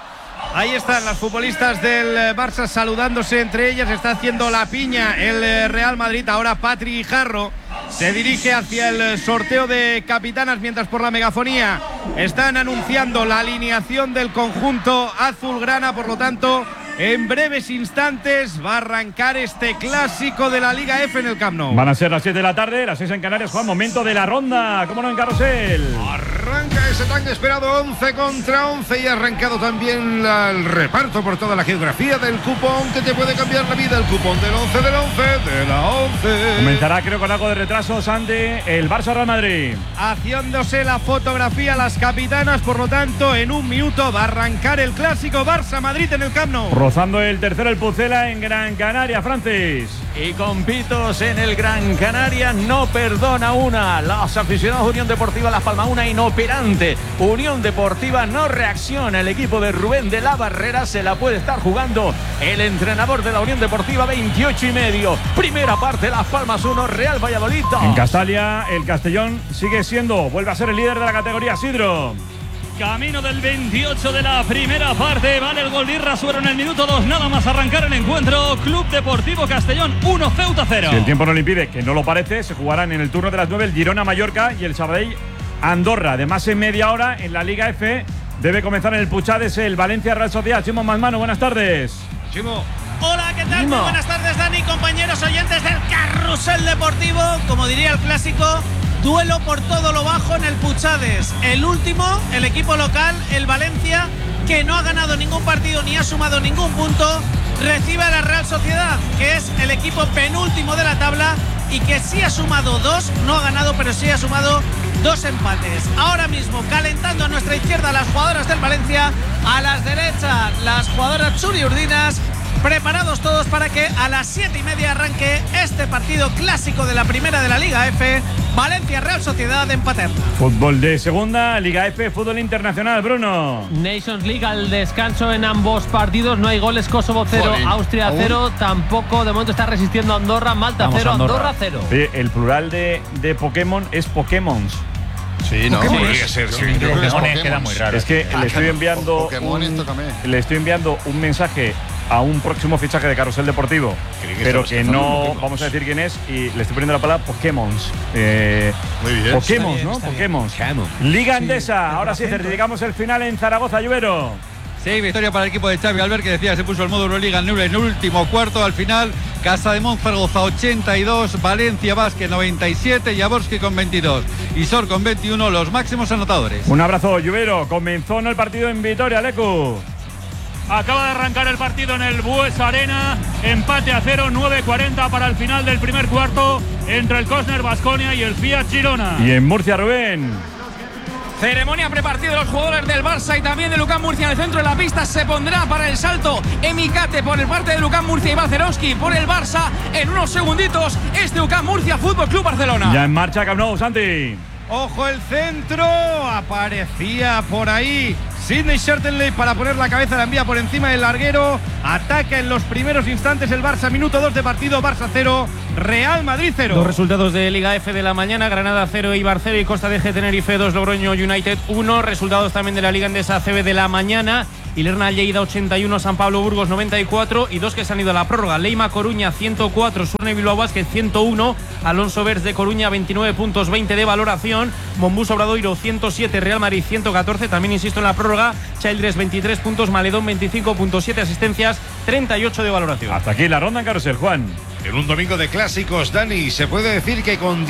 Speaker 22: Ahí están las futbolistas del Barça saludándose entre ellas. Está haciendo la piña el Real Madrid. Ahora Patri Guijarro se dirige hacia el sorteo de capitanas, mientras por la megafonía están anunciando la alineación del conjunto azulgrana. Por lo tanto, en breves instantes va a arrancar este clásico de la Liga F en el Camp Nou.
Speaker 2: Van a ser las 7 de la tarde, las 6 en Canarias. Juan, momento de la ronda. ¿Cómo no, en Carrusel?
Speaker 12: Arranca ese tan esperado 11 contra 11 y ha arrancado también el reparto por toda la geografía del cupón que te puede cambiar la vida. El cupón del 11 del 11 de la 11.
Speaker 2: Comenzará, creo, con algo de retraso, Santi, el Barça Real Madrid.
Speaker 22: Haciéndose la fotografía las capitanas, por lo tanto, en un minuto va a arrancar el clásico Barça Madrid en el Camp Nou.
Speaker 2: Rozando el tercero el Pucela en Gran Canaria, Francis.
Speaker 13: Y con Pitos en el Gran Canaria no perdona una. Los aficionados de Unión Deportiva Las Palmas, una inoperante. Unión Deportiva no reacciona. El equipo de Rubén de la Barrera se la puede estar jugando. El entrenador de la Unión Deportiva, 28,5. Primera parte, Las Palmas 1, Real Valladolid 2.
Speaker 2: En Castalia, el Castellón vuelve a ser el líder de la categoría, Sidro.
Speaker 14: Camino del 28 de la primera parte. Vale el gol de Irrasuero en el minuto 2. Nada más arrancar el encuentro. Club Deportivo Castellón 1, Ceuta 0.
Speaker 2: Si el tiempo no le impide, que no lo parece, se jugarán en el turno de las 9 el Girona-Mallorca y el Sabadell Andorra. Además, en media hora en la Liga F debe comenzar en el Puchades el Valencia Real Sociedad. Chimo Manmano, buenas tardes.
Speaker 12: Chimo.
Speaker 7: Hola, ¿qué tal? Muy buenas tardes, Dani, compañeros oyentes del Carrusel Deportivo. Como diría el clásico, duelo por todo lo bajo en el Puchades. El último, el equipo local, el Valencia, que no ha ganado ningún partido ni ha sumado ningún punto, recibe a la Real Sociedad, que es el equipo penúltimo de la tabla y que sí ha sumado 2, no ha ganado, pero sí ha sumado 2 empates. Ahora mismo, calentando a nuestra izquierda las jugadoras del Valencia, a las derechas las jugadoras churiurdinas. Preparados todos para que a las 7:30 arranque este partido clásico de la primera de la Liga F, Valencia Real Sociedad en Paterna.
Speaker 2: Fútbol de segunda, Liga F, fútbol internacional, Bruno.
Speaker 10: Nations League al descanso en ambos partidos, no hay goles. Kosovo 0, Austria 0, tampoco, de momento está resistiendo Andorra, Malta 0, Andorra 0.
Speaker 2: Oye, el plural de Pokémon es Pokémons.
Speaker 12: Sí, no, podría ser.
Speaker 11: Pokémon queda muy raro.
Speaker 2: Es que le estoy enviando un mensaje a un próximo fichaje de Carrusel Deportivo, pero que no vamos a decir quién es, y le estoy poniendo la palabra Pokémons.
Speaker 12: Muy bien.
Speaker 2: Pokémons, ¿no? Pokémons. Liga Endesa. Ahora sí, certificamos el final en Zaragoza, Lluvero.
Speaker 9: Sí, victoria para el equipo de Xavi Albert, que decía que se puso el modo Euroliga en el último cuarto. Al final, Casademont Zaragoza 82, Valencia Basket 97, Jaworski con 22 y Sor con 21, los máximos anotadores.
Speaker 2: Un abrazo, Lluvero. Comenzó el partido en Vitoria, Lecu.
Speaker 14: Acaba de arrancar el partido en el Buesa Arena, empate a 0, 9:40 para el final del primer cuarto entre el Cosner Baskonia y el Fiat Girona.
Speaker 2: Y en Murcia, Rubén.
Speaker 15: Ceremonia prepartida de los jugadores del Barça y también de Lucán Murcia en el centro de la pista. Se pondrá para el salto Emicate por el parte de Lucán Murcia y Balcerowski por el Barça en unos segunditos. Este Lucán Murcia Fútbol Club Barcelona.
Speaker 2: Ya en marcha Camp Nou, Santi.
Speaker 22: Ojo el centro, aparecía por ahí Sidney Shertenley para poner la cabeza, la envía por encima del larguero. Ataca en los primeros instantes el Barça, minuto 2 de partido, Barça 0, Real Madrid 0.
Speaker 1: Los resultados de Liga F de la mañana: Granada 0, Eibar 0 y Costa de Tenerife 2, Logroño United 1. Resultados también de la Liga Endesa CB de la mañana: Ilerna Lleida 81, San Pablo Burgos 94 y dos que se han ido a la prórroga: Leima Coruña 104, Surne Bilbao Basket 101, Alonso Vers de Coruña 29 puntos, 20 de valoración, Mombus Obradoiro 107, Real Madrid 114, también insisto en la prórroga, Childress 23 puntos, Maledón 25.7 asistencias, 38 de valoración.
Speaker 2: Hasta aquí la ronda en carrusel, Juan.
Speaker 12: En un domingo de clásicos, Dani, se puede decir que con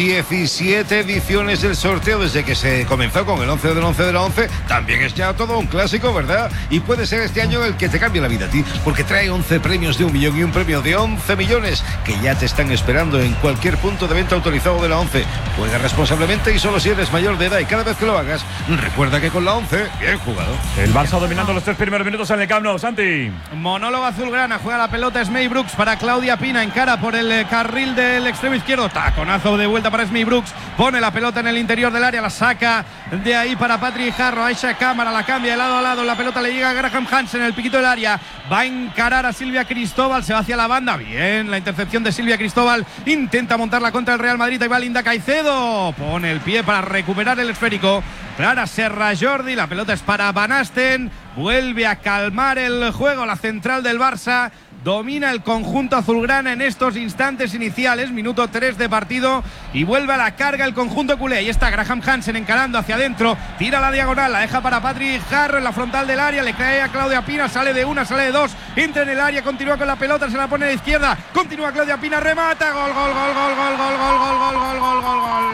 Speaker 12: 17 ediciones del sorteo desde que se comenzó con el 11 del 11 de la 11, también es ya todo un clásico, ¿verdad? Y puede ser este año el que te cambie la vida a ti, porque trae 11 premios de 1 millón y un premio de 11 millones que ya te están esperando en cualquier punto de venta autorizado de la 11. Juega responsablemente y solo si eres mayor de edad, y cada vez que lo hagas, recuerda que con la 11, bien jugado.
Speaker 2: El Barça dominando los 3 primeros minutos en el Camp Nou, Santi.
Speaker 22: Monólogo azulgrana, juega la pelota Smey Brooks para Claudia Pina, encara por el carril del extremo izquierdo, taconazo de vuelta para Smey Brooks, pone la pelota en el interior del área, la saca de ahí para Patrick Jarro, Aisha Cámara, la cambia de lado a lado, la pelota le llega a Graham Hansen en el piquito del área, va a encarar a Silvia Cristóbal, se va hacia la banda, bien, la intercepción de Silvia Cristóbal, intenta montarla contra el Real Madrid, ahí va Linda Caicedo, pone el pie para recuperar el esférico, Clara Serra Jordi, la pelota es para Van Asten, vuelve a calmar el juego, la central del Barça, domina el conjunto azulgrana en estos instantes iniciales, minuto 3 de partido, y vuelve a la carga el conjunto culé. Ahí está Graham Hansen encarando hacia adentro, tira la diagonal, la deja para Patrick Jarro en la frontal del área, le cae a Claudia Pina, sale de una, sale de dos, entra en el área, continúa con la pelota, se la pone a la izquierda, continúa Claudia Pina, remata, gol, gol, gol, gol, gol, gol, gol, gol, gol, gol, gol, gol, gol.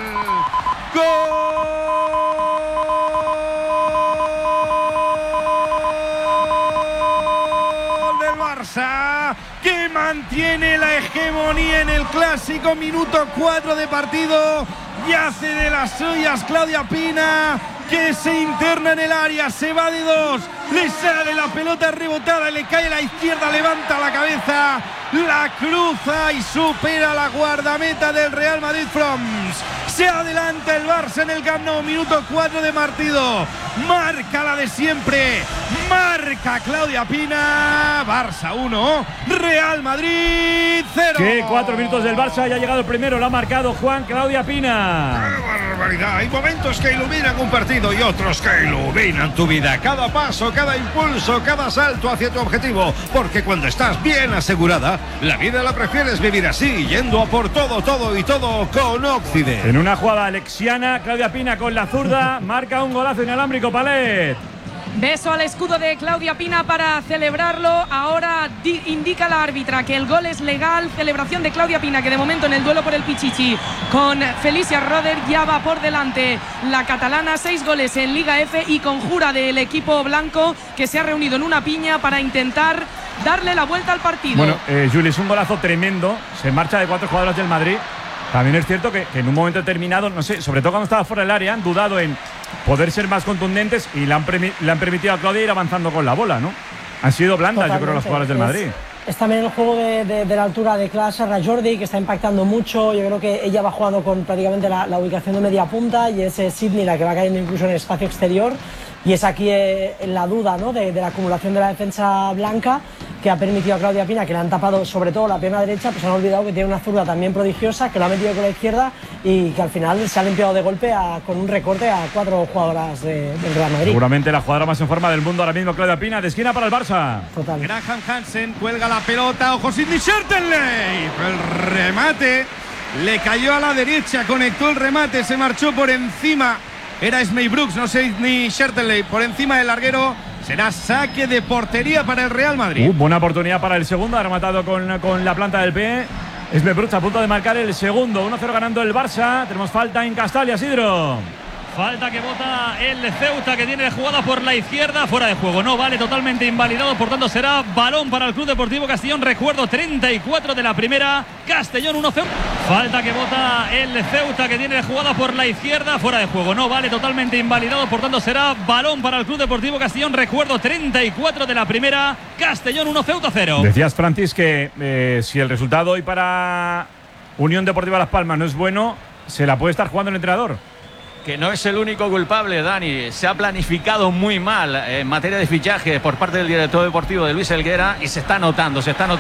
Speaker 22: Que mantiene la hegemonía en el clásico, minuto 4 de partido, y hace de las suyas Claudia Pina, que se interna en el área, se va de dos, le sale la pelota rebotada, le cae a la izquierda, levanta la cabeza, la cruza y supera la guardameta del Real Madrid Froms. Se adelanta el Barça en el Camp Nou, minuto 4 de partido, marca la de siempre, marca Claudia Pina, Barça 1, Real Madrid 0.
Speaker 2: Que 4 minutos del Barça, ya ha llegado el primero, lo ha marcado Juan Claudia Pina.
Speaker 12: ¡Qué barbaridad! Hay momentos que iluminan un partido y otros que iluminan tu vida. Cada paso, cada impulso, cada salto hacia tu objetivo, porque cuando estás bien asegurada, la vida la prefieres vivir así, yendo a por todo, todo y todo con Occident.
Speaker 2: En una jugada alexiana, Claudia Pina con la zurda marca un golazo inalámbrico, Palet.
Speaker 21: Beso al escudo de Claudia Pina para celebrarlo. Ahora indica la árbitra que el gol es legal. Celebración de Claudia Pina, que de momento en el duelo por el Pichichi con Felicia Roder ya va por delante la catalana. 6 goles en Liga F y conjura del equipo blanco, que se ha reunido en una piña para intentar darle la vuelta al partido.
Speaker 2: Bueno, Juli, es un golazo tremendo. Se marcha de 4 jugadoras del Madrid. También es cierto que en un momento determinado, no sé, sobre todo cuando estaba fuera del área, han dudado en poder ser más contundentes y le han permitido a Claudia ir avanzando con la bola, ¿no? Han sido blandas, totalmente. Yo creo, las jugadoras del Madrid.
Speaker 23: Es también el juego de la altura de Clara Serra Jordi, que está impactando mucho. Yo creo que ella va jugando con prácticamente la ubicación de media punta, y es Sidney la que va cayendo incluso en el espacio exterior. Y es aquí la duda, ¿no?, de la acumulación de la defensa blanca, que ha permitido a Claudia Pina, que le han tapado sobre todo la pierna derecha, pues han olvidado que tiene una zurda también prodigiosa, que lo ha metido con la izquierda y que al final se ha limpiado de golpe con un recorte a 4 jugadoras del Real Madrid.
Speaker 2: Seguramente la jugadora más en forma del mundo ahora mismo, Claudia Pina, de esquina para el Barça.
Speaker 23: Total.
Speaker 22: Graham Hansen cuelga la pelota, ojo Sidney Shertenley, el remate le cayó a la derecha, conectó el remate, se marchó por encima. Era Smey Brooks, no Sidney Shertenley, por encima del larguero Será saque de portería para el Real Madrid.
Speaker 2: Buena oportunidad para el segundo. Ha rematado con la planta del pie. Es Brutz a punto de marcar el segundo. 1-0 ganando el Barça. Tenemos falta en Castalia, Isidro.
Speaker 14: Falta que vota el Ceuta, que tiene jugada por la izquierda, fuera de juego. No vale, totalmente invalidado, por tanto será balón para el Club Deportivo Castellón. Recuerdo, 34 de la primera, Castellón 1-0. Falta que vota el Ceuta, que tiene jugada por la izquierda, fuera de juego. No vale, totalmente invalidado, por tanto será balón para el Club Deportivo Castellón. Recuerdo, 34 de la primera, Castellón 1, Ceuta 0.
Speaker 2: Decías, Francis, que si el resultado hoy para Unión Deportiva Las Palmas no es bueno, se la puede estar jugando el entrenador.
Speaker 4: Que no es el único culpable, Dani. Se ha planificado muy mal en materia de fichaje por parte del director deportivo de Luis Helguera y se está notando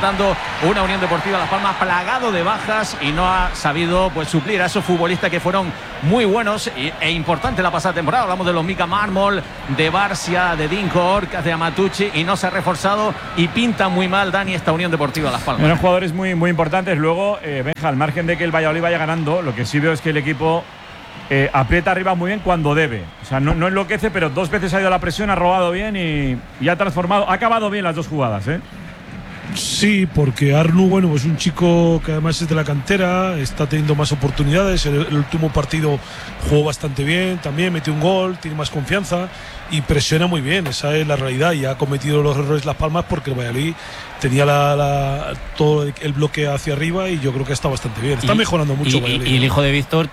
Speaker 4: una Unión Deportiva Las Palmas plagado de bajas y no ha sabido suplir a esos futbolistas que fueron muy buenos e importantes la pasada temporada. Hablamos de los Mika Mármol, de Barcia, de Dinko Orcas, de Amatucci, y no se ha reforzado y pinta muy mal, Dani, esta Unión Deportiva Las Palmas.
Speaker 2: Eran jugadores muy, muy importantes. Luego, Benja, al margen de que el Valladolid vaya ganando, lo que sí veo es que el equipo aprieta arriba muy bien cuando debe. O sea, no enloquece, pero 2 veces ha ido a la presión, ha robado bien y ha transformado, ha acabado bien las 2 jugadas, ¿eh?
Speaker 16: Sí, porque Arnu, bueno, es un chico que además es de la cantera, está teniendo más oportunidades. El último partido jugó bastante bien, también metió un gol, tiene más confianza y presiona muy bien. Esa es la realidad, y ha cometido los errores Las Palmas porque el Valladolid tenía todo el bloque hacia arriba y yo creo que está bastante bien. Está mejorando mucho Valladolid.
Speaker 1: Y el hijo de Víctor,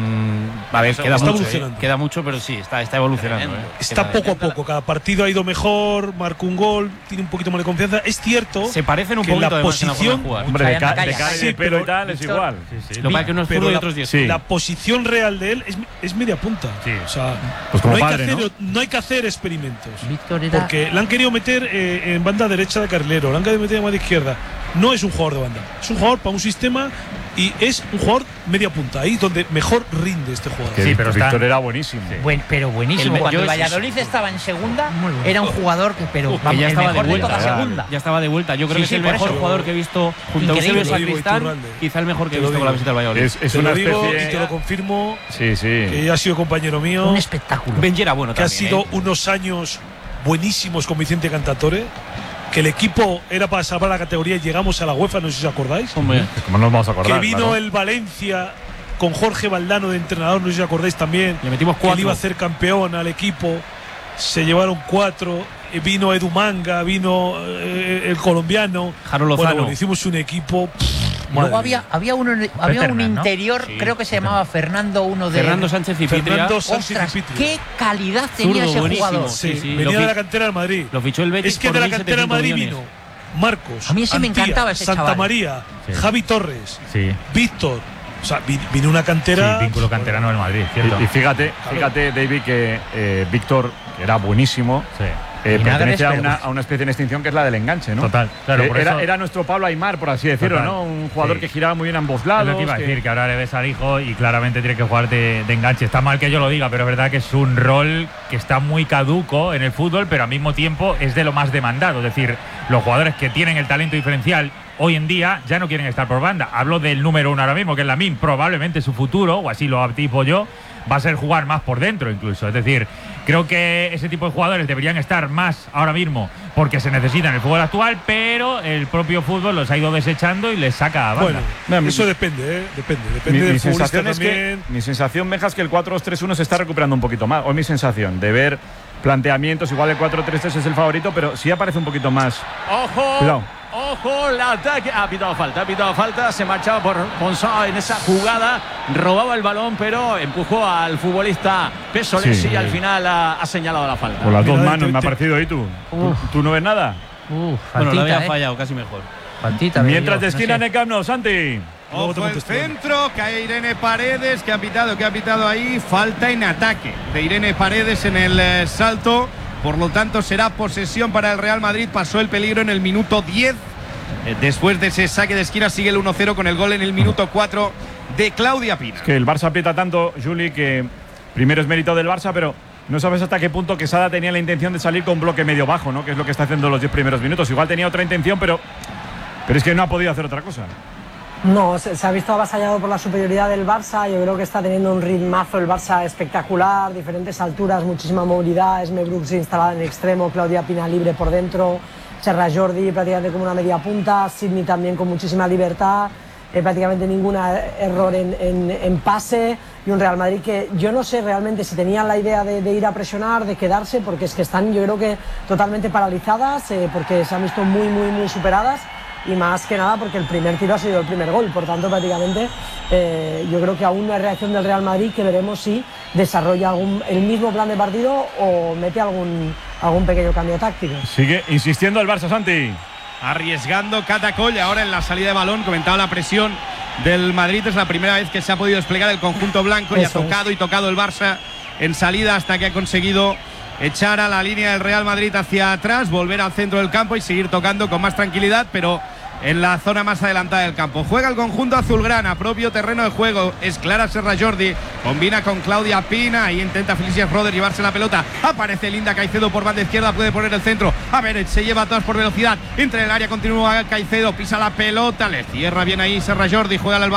Speaker 1: a ver, queda
Speaker 16: está
Speaker 1: mucho,
Speaker 16: evolucionando.
Speaker 1: Queda mucho, pero sí, está evolucionando.
Speaker 16: Está poco a poco, cada partido ha ido mejor, marcó un gol, tiene un poquito más de confianza. Es cierto,
Speaker 1: se parecen un
Speaker 16: que
Speaker 1: poquito
Speaker 16: la
Speaker 1: además en la forma
Speaker 16: posición,
Speaker 1: de jugar.
Speaker 2: Hombre, de cara y de pelo y tal, es igual.
Speaker 1: Lo que pasa es que uno es zurdo y otro es diestro.
Speaker 16: La posición real de él es media punta. O sea,
Speaker 2: pues como
Speaker 16: no hay que hacer experimentos. Porque le han querido meter en banda derecha de carrilero, le han querido meter en banda izquierda. No es un jugador de banda, es un jugador para un sistema y es un jugador media punta, ahí donde mejor rinde este jugador.
Speaker 2: Sí, pero Víctor era buenísimo.
Speaker 19: Pero buenísimo. Cuando el Valladolid estaba en segunda, era un jugador que
Speaker 1: ya estaba de vuelta.
Speaker 19: Toda segunda.
Speaker 1: Ya estaba de vuelta. Yo creo que es el mejor jugador que he visto junto a Eusebio Sacristán, quizá el mejor que he visto con la visita del Valladolid.
Speaker 16: Es una especie, y te lo confirmo, que ha sido compañero mío.
Speaker 19: Un espectáculo.
Speaker 1: Benji era bueno
Speaker 16: que
Speaker 1: también.
Speaker 16: Ha sido unos años buenísimos con Vicente Cantatore, que el equipo era para salvar la categoría y llegamos a la UEFA, no sé si os acordáis.
Speaker 2: Hombre, ¿cómo nos vamos a acordar?
Speaker 16: Que vino el Valencia con Jorge Valdano de entrenador, no sé si os acordáis también.
Speaker 1: Le metimos 4.
Speaker 16: Que él iba a hacer campeón al equipo, se llevaron 4. Vino Edu Manga, vino el colombiano.
Speaker 1: Jaro Lozano.
Speaker 16: Bueno, hicimos un equipo.
Speaker 19: Luego había un interior, ¿no? Creo que se llamaba Fernando,
Speaker 1: Fernando Sánchez Cipitria.
Speaker 16: Ostras,
Speaker 19: qué calidad tenía ese jugador.
Speaker 16: Sí, venía de la cantera del Madrid.
Speaker 1: Lo fichó el Betis.
Speaker 16: Es que de la cantera del Madrid vino Marcos,
Speaker 19: a mí ese me encantaba ese
Speaker 16: Santa
Speaker 19: chaval.
Speaker 16: María, Javi Torres, Víctor. O sea, vino una cantera.
Speaker 11: Sí, vínculo canterano del Madrid, ¿cierto?
Speaker 2: Y fíjate, David, que Víctor, que era buenísimo, pertenece a una especie de extinción que es la del enganche, ¿no?
Speaker 11: Total, claro.
Speaker 2: Era nuestro Pablo Aimar, por así decirlo, ¿no? Un jugador que giraba muy bien a ambos lados.
Speaker 11: Es lo que iba a decir, que ahora le ves al hijo y claramente tiene que jugar de enganche. Está mal que yo lo diga, pero es verdad que es un rol que está muy caduco en el fútbol, pero al mismo tiempo es de lo más demandado. Es decir, los jugadores que tienen el talento diferencial hoy en día ya no quieren estar por banda. Hablo del número 1 ahora mismo, que es Lamine. Probablemente su futuro, o así lo anticipo yo, va a ser jugar más por dentro incluso. Es decir, creo que ese tipo de jugadores deberían estar más ahora mismo porque se necesitan en el fútbol actual, pero el propio fútbol los ha ido desechando y les saca a banda.
Speaker 16: Bueno, eso depende, depende del futbolista también.
Speaker 2: Mi sensación, Benja, es que el 4-2-3-1 se está recuperando un poquito más. O es mi sensación de ver planteamientos, igual el 4-3-3 es el favorito, pero sí aparece un poquito más.
Speaker 4: ¡Ojo!
Speaker 2: Cuidado.
Speaker 4: Ojo, el ataque. Ha pitado falta. Se marchaba por Monzón en esa jugada. Robaba el balón, pero empujó al futbolista Pesolesi y al final ha señalado la falta.
Speaker 2: Con las dos manos me ha parecido ahí tú. ¿Tú no ves nada?
Speaker 1: Bueno, lo había fallado, casi mejor.
Speaker 16: Faltita,
Speaker 2: mientras de esquina en el Camp Nou, Santi.
Speaker 22: Ojo el centro, cae Irene Paredes, que ha pitado ahí. Falta en ataque de Irene Paredes en el salto. Por lo tanto, será posesión para el Real Madrid. Pasó el peligro en el minuto 10. Después de ese saque de esquina, sigue el 1-0 con el gol en el minuto 4 de Claudia Pina.
Speaker 2: Es que el Barça aprieta tanto, Juli, que primero es mérito del Barça, pero no sabes hasta qué punto Quesada tenía la intención de salir con bloque medio bajo, ¿no? Que es lo que está haciendo los 10 primeros minutos. Igual tenía otra intención, pero es que no ha podido hacer otra cosa.
Speaker 23: No, se ha visto avasallado por la superioridad del Barça. Yo creo que está teniendo un ritmazo el Barça espectacular, diferentes alturas, muchísima movilidad. Esme Brooks instalada en extremo, Claudia Pina libre por dentro, Serra Jordi prácticamente como una media punta, Sidney también con muchísima libertad, prácticamente ningún error en pase, y un Real Madrid que yo no sé realmente si tenían la idea de ir a presionar, de quedarse, porque es que están, yo creo que totalmente paralizadas, porque se han visto muy superadas. Y más que nada porque el primer tiro ha sido el primer gol, por tanto prácticamente yo creo que aún no hay reacción del Real Madrid, que veremos si desarrolla el mismo plan de partido o mete algún pequeño cambio táctico.
Speaker 2: Sigue insistiendo el Barça, Santi.
Speaker 22: Arriesgando Catacoll ahora en la salida de balón, comentaba la presión del Madrid, es la primera vez que se ha podido desplegar el conjunto blanco y ha tocado y tocado el Barça en salida hasta que ha conseguido echar a la línea del Real Madrid hacia atrás, volver al centro del campo y seguir tocando con más tranquilidad, pero en la zona más adelantada del campo. Juega el conjunto azulgrana, propio terreno de juego, es clara Serra Jordi, combina con Claudia Pina y intenta Felicia Roder llevarse la pelota, aparece Linda Caicedo por banda izquierda, puede poner el centro, a ver, se lleva a todas por velocidad, entra en el área, continúa Caicedo, pisa la pelota, le cierra bien ahí Serra Jordi, juega al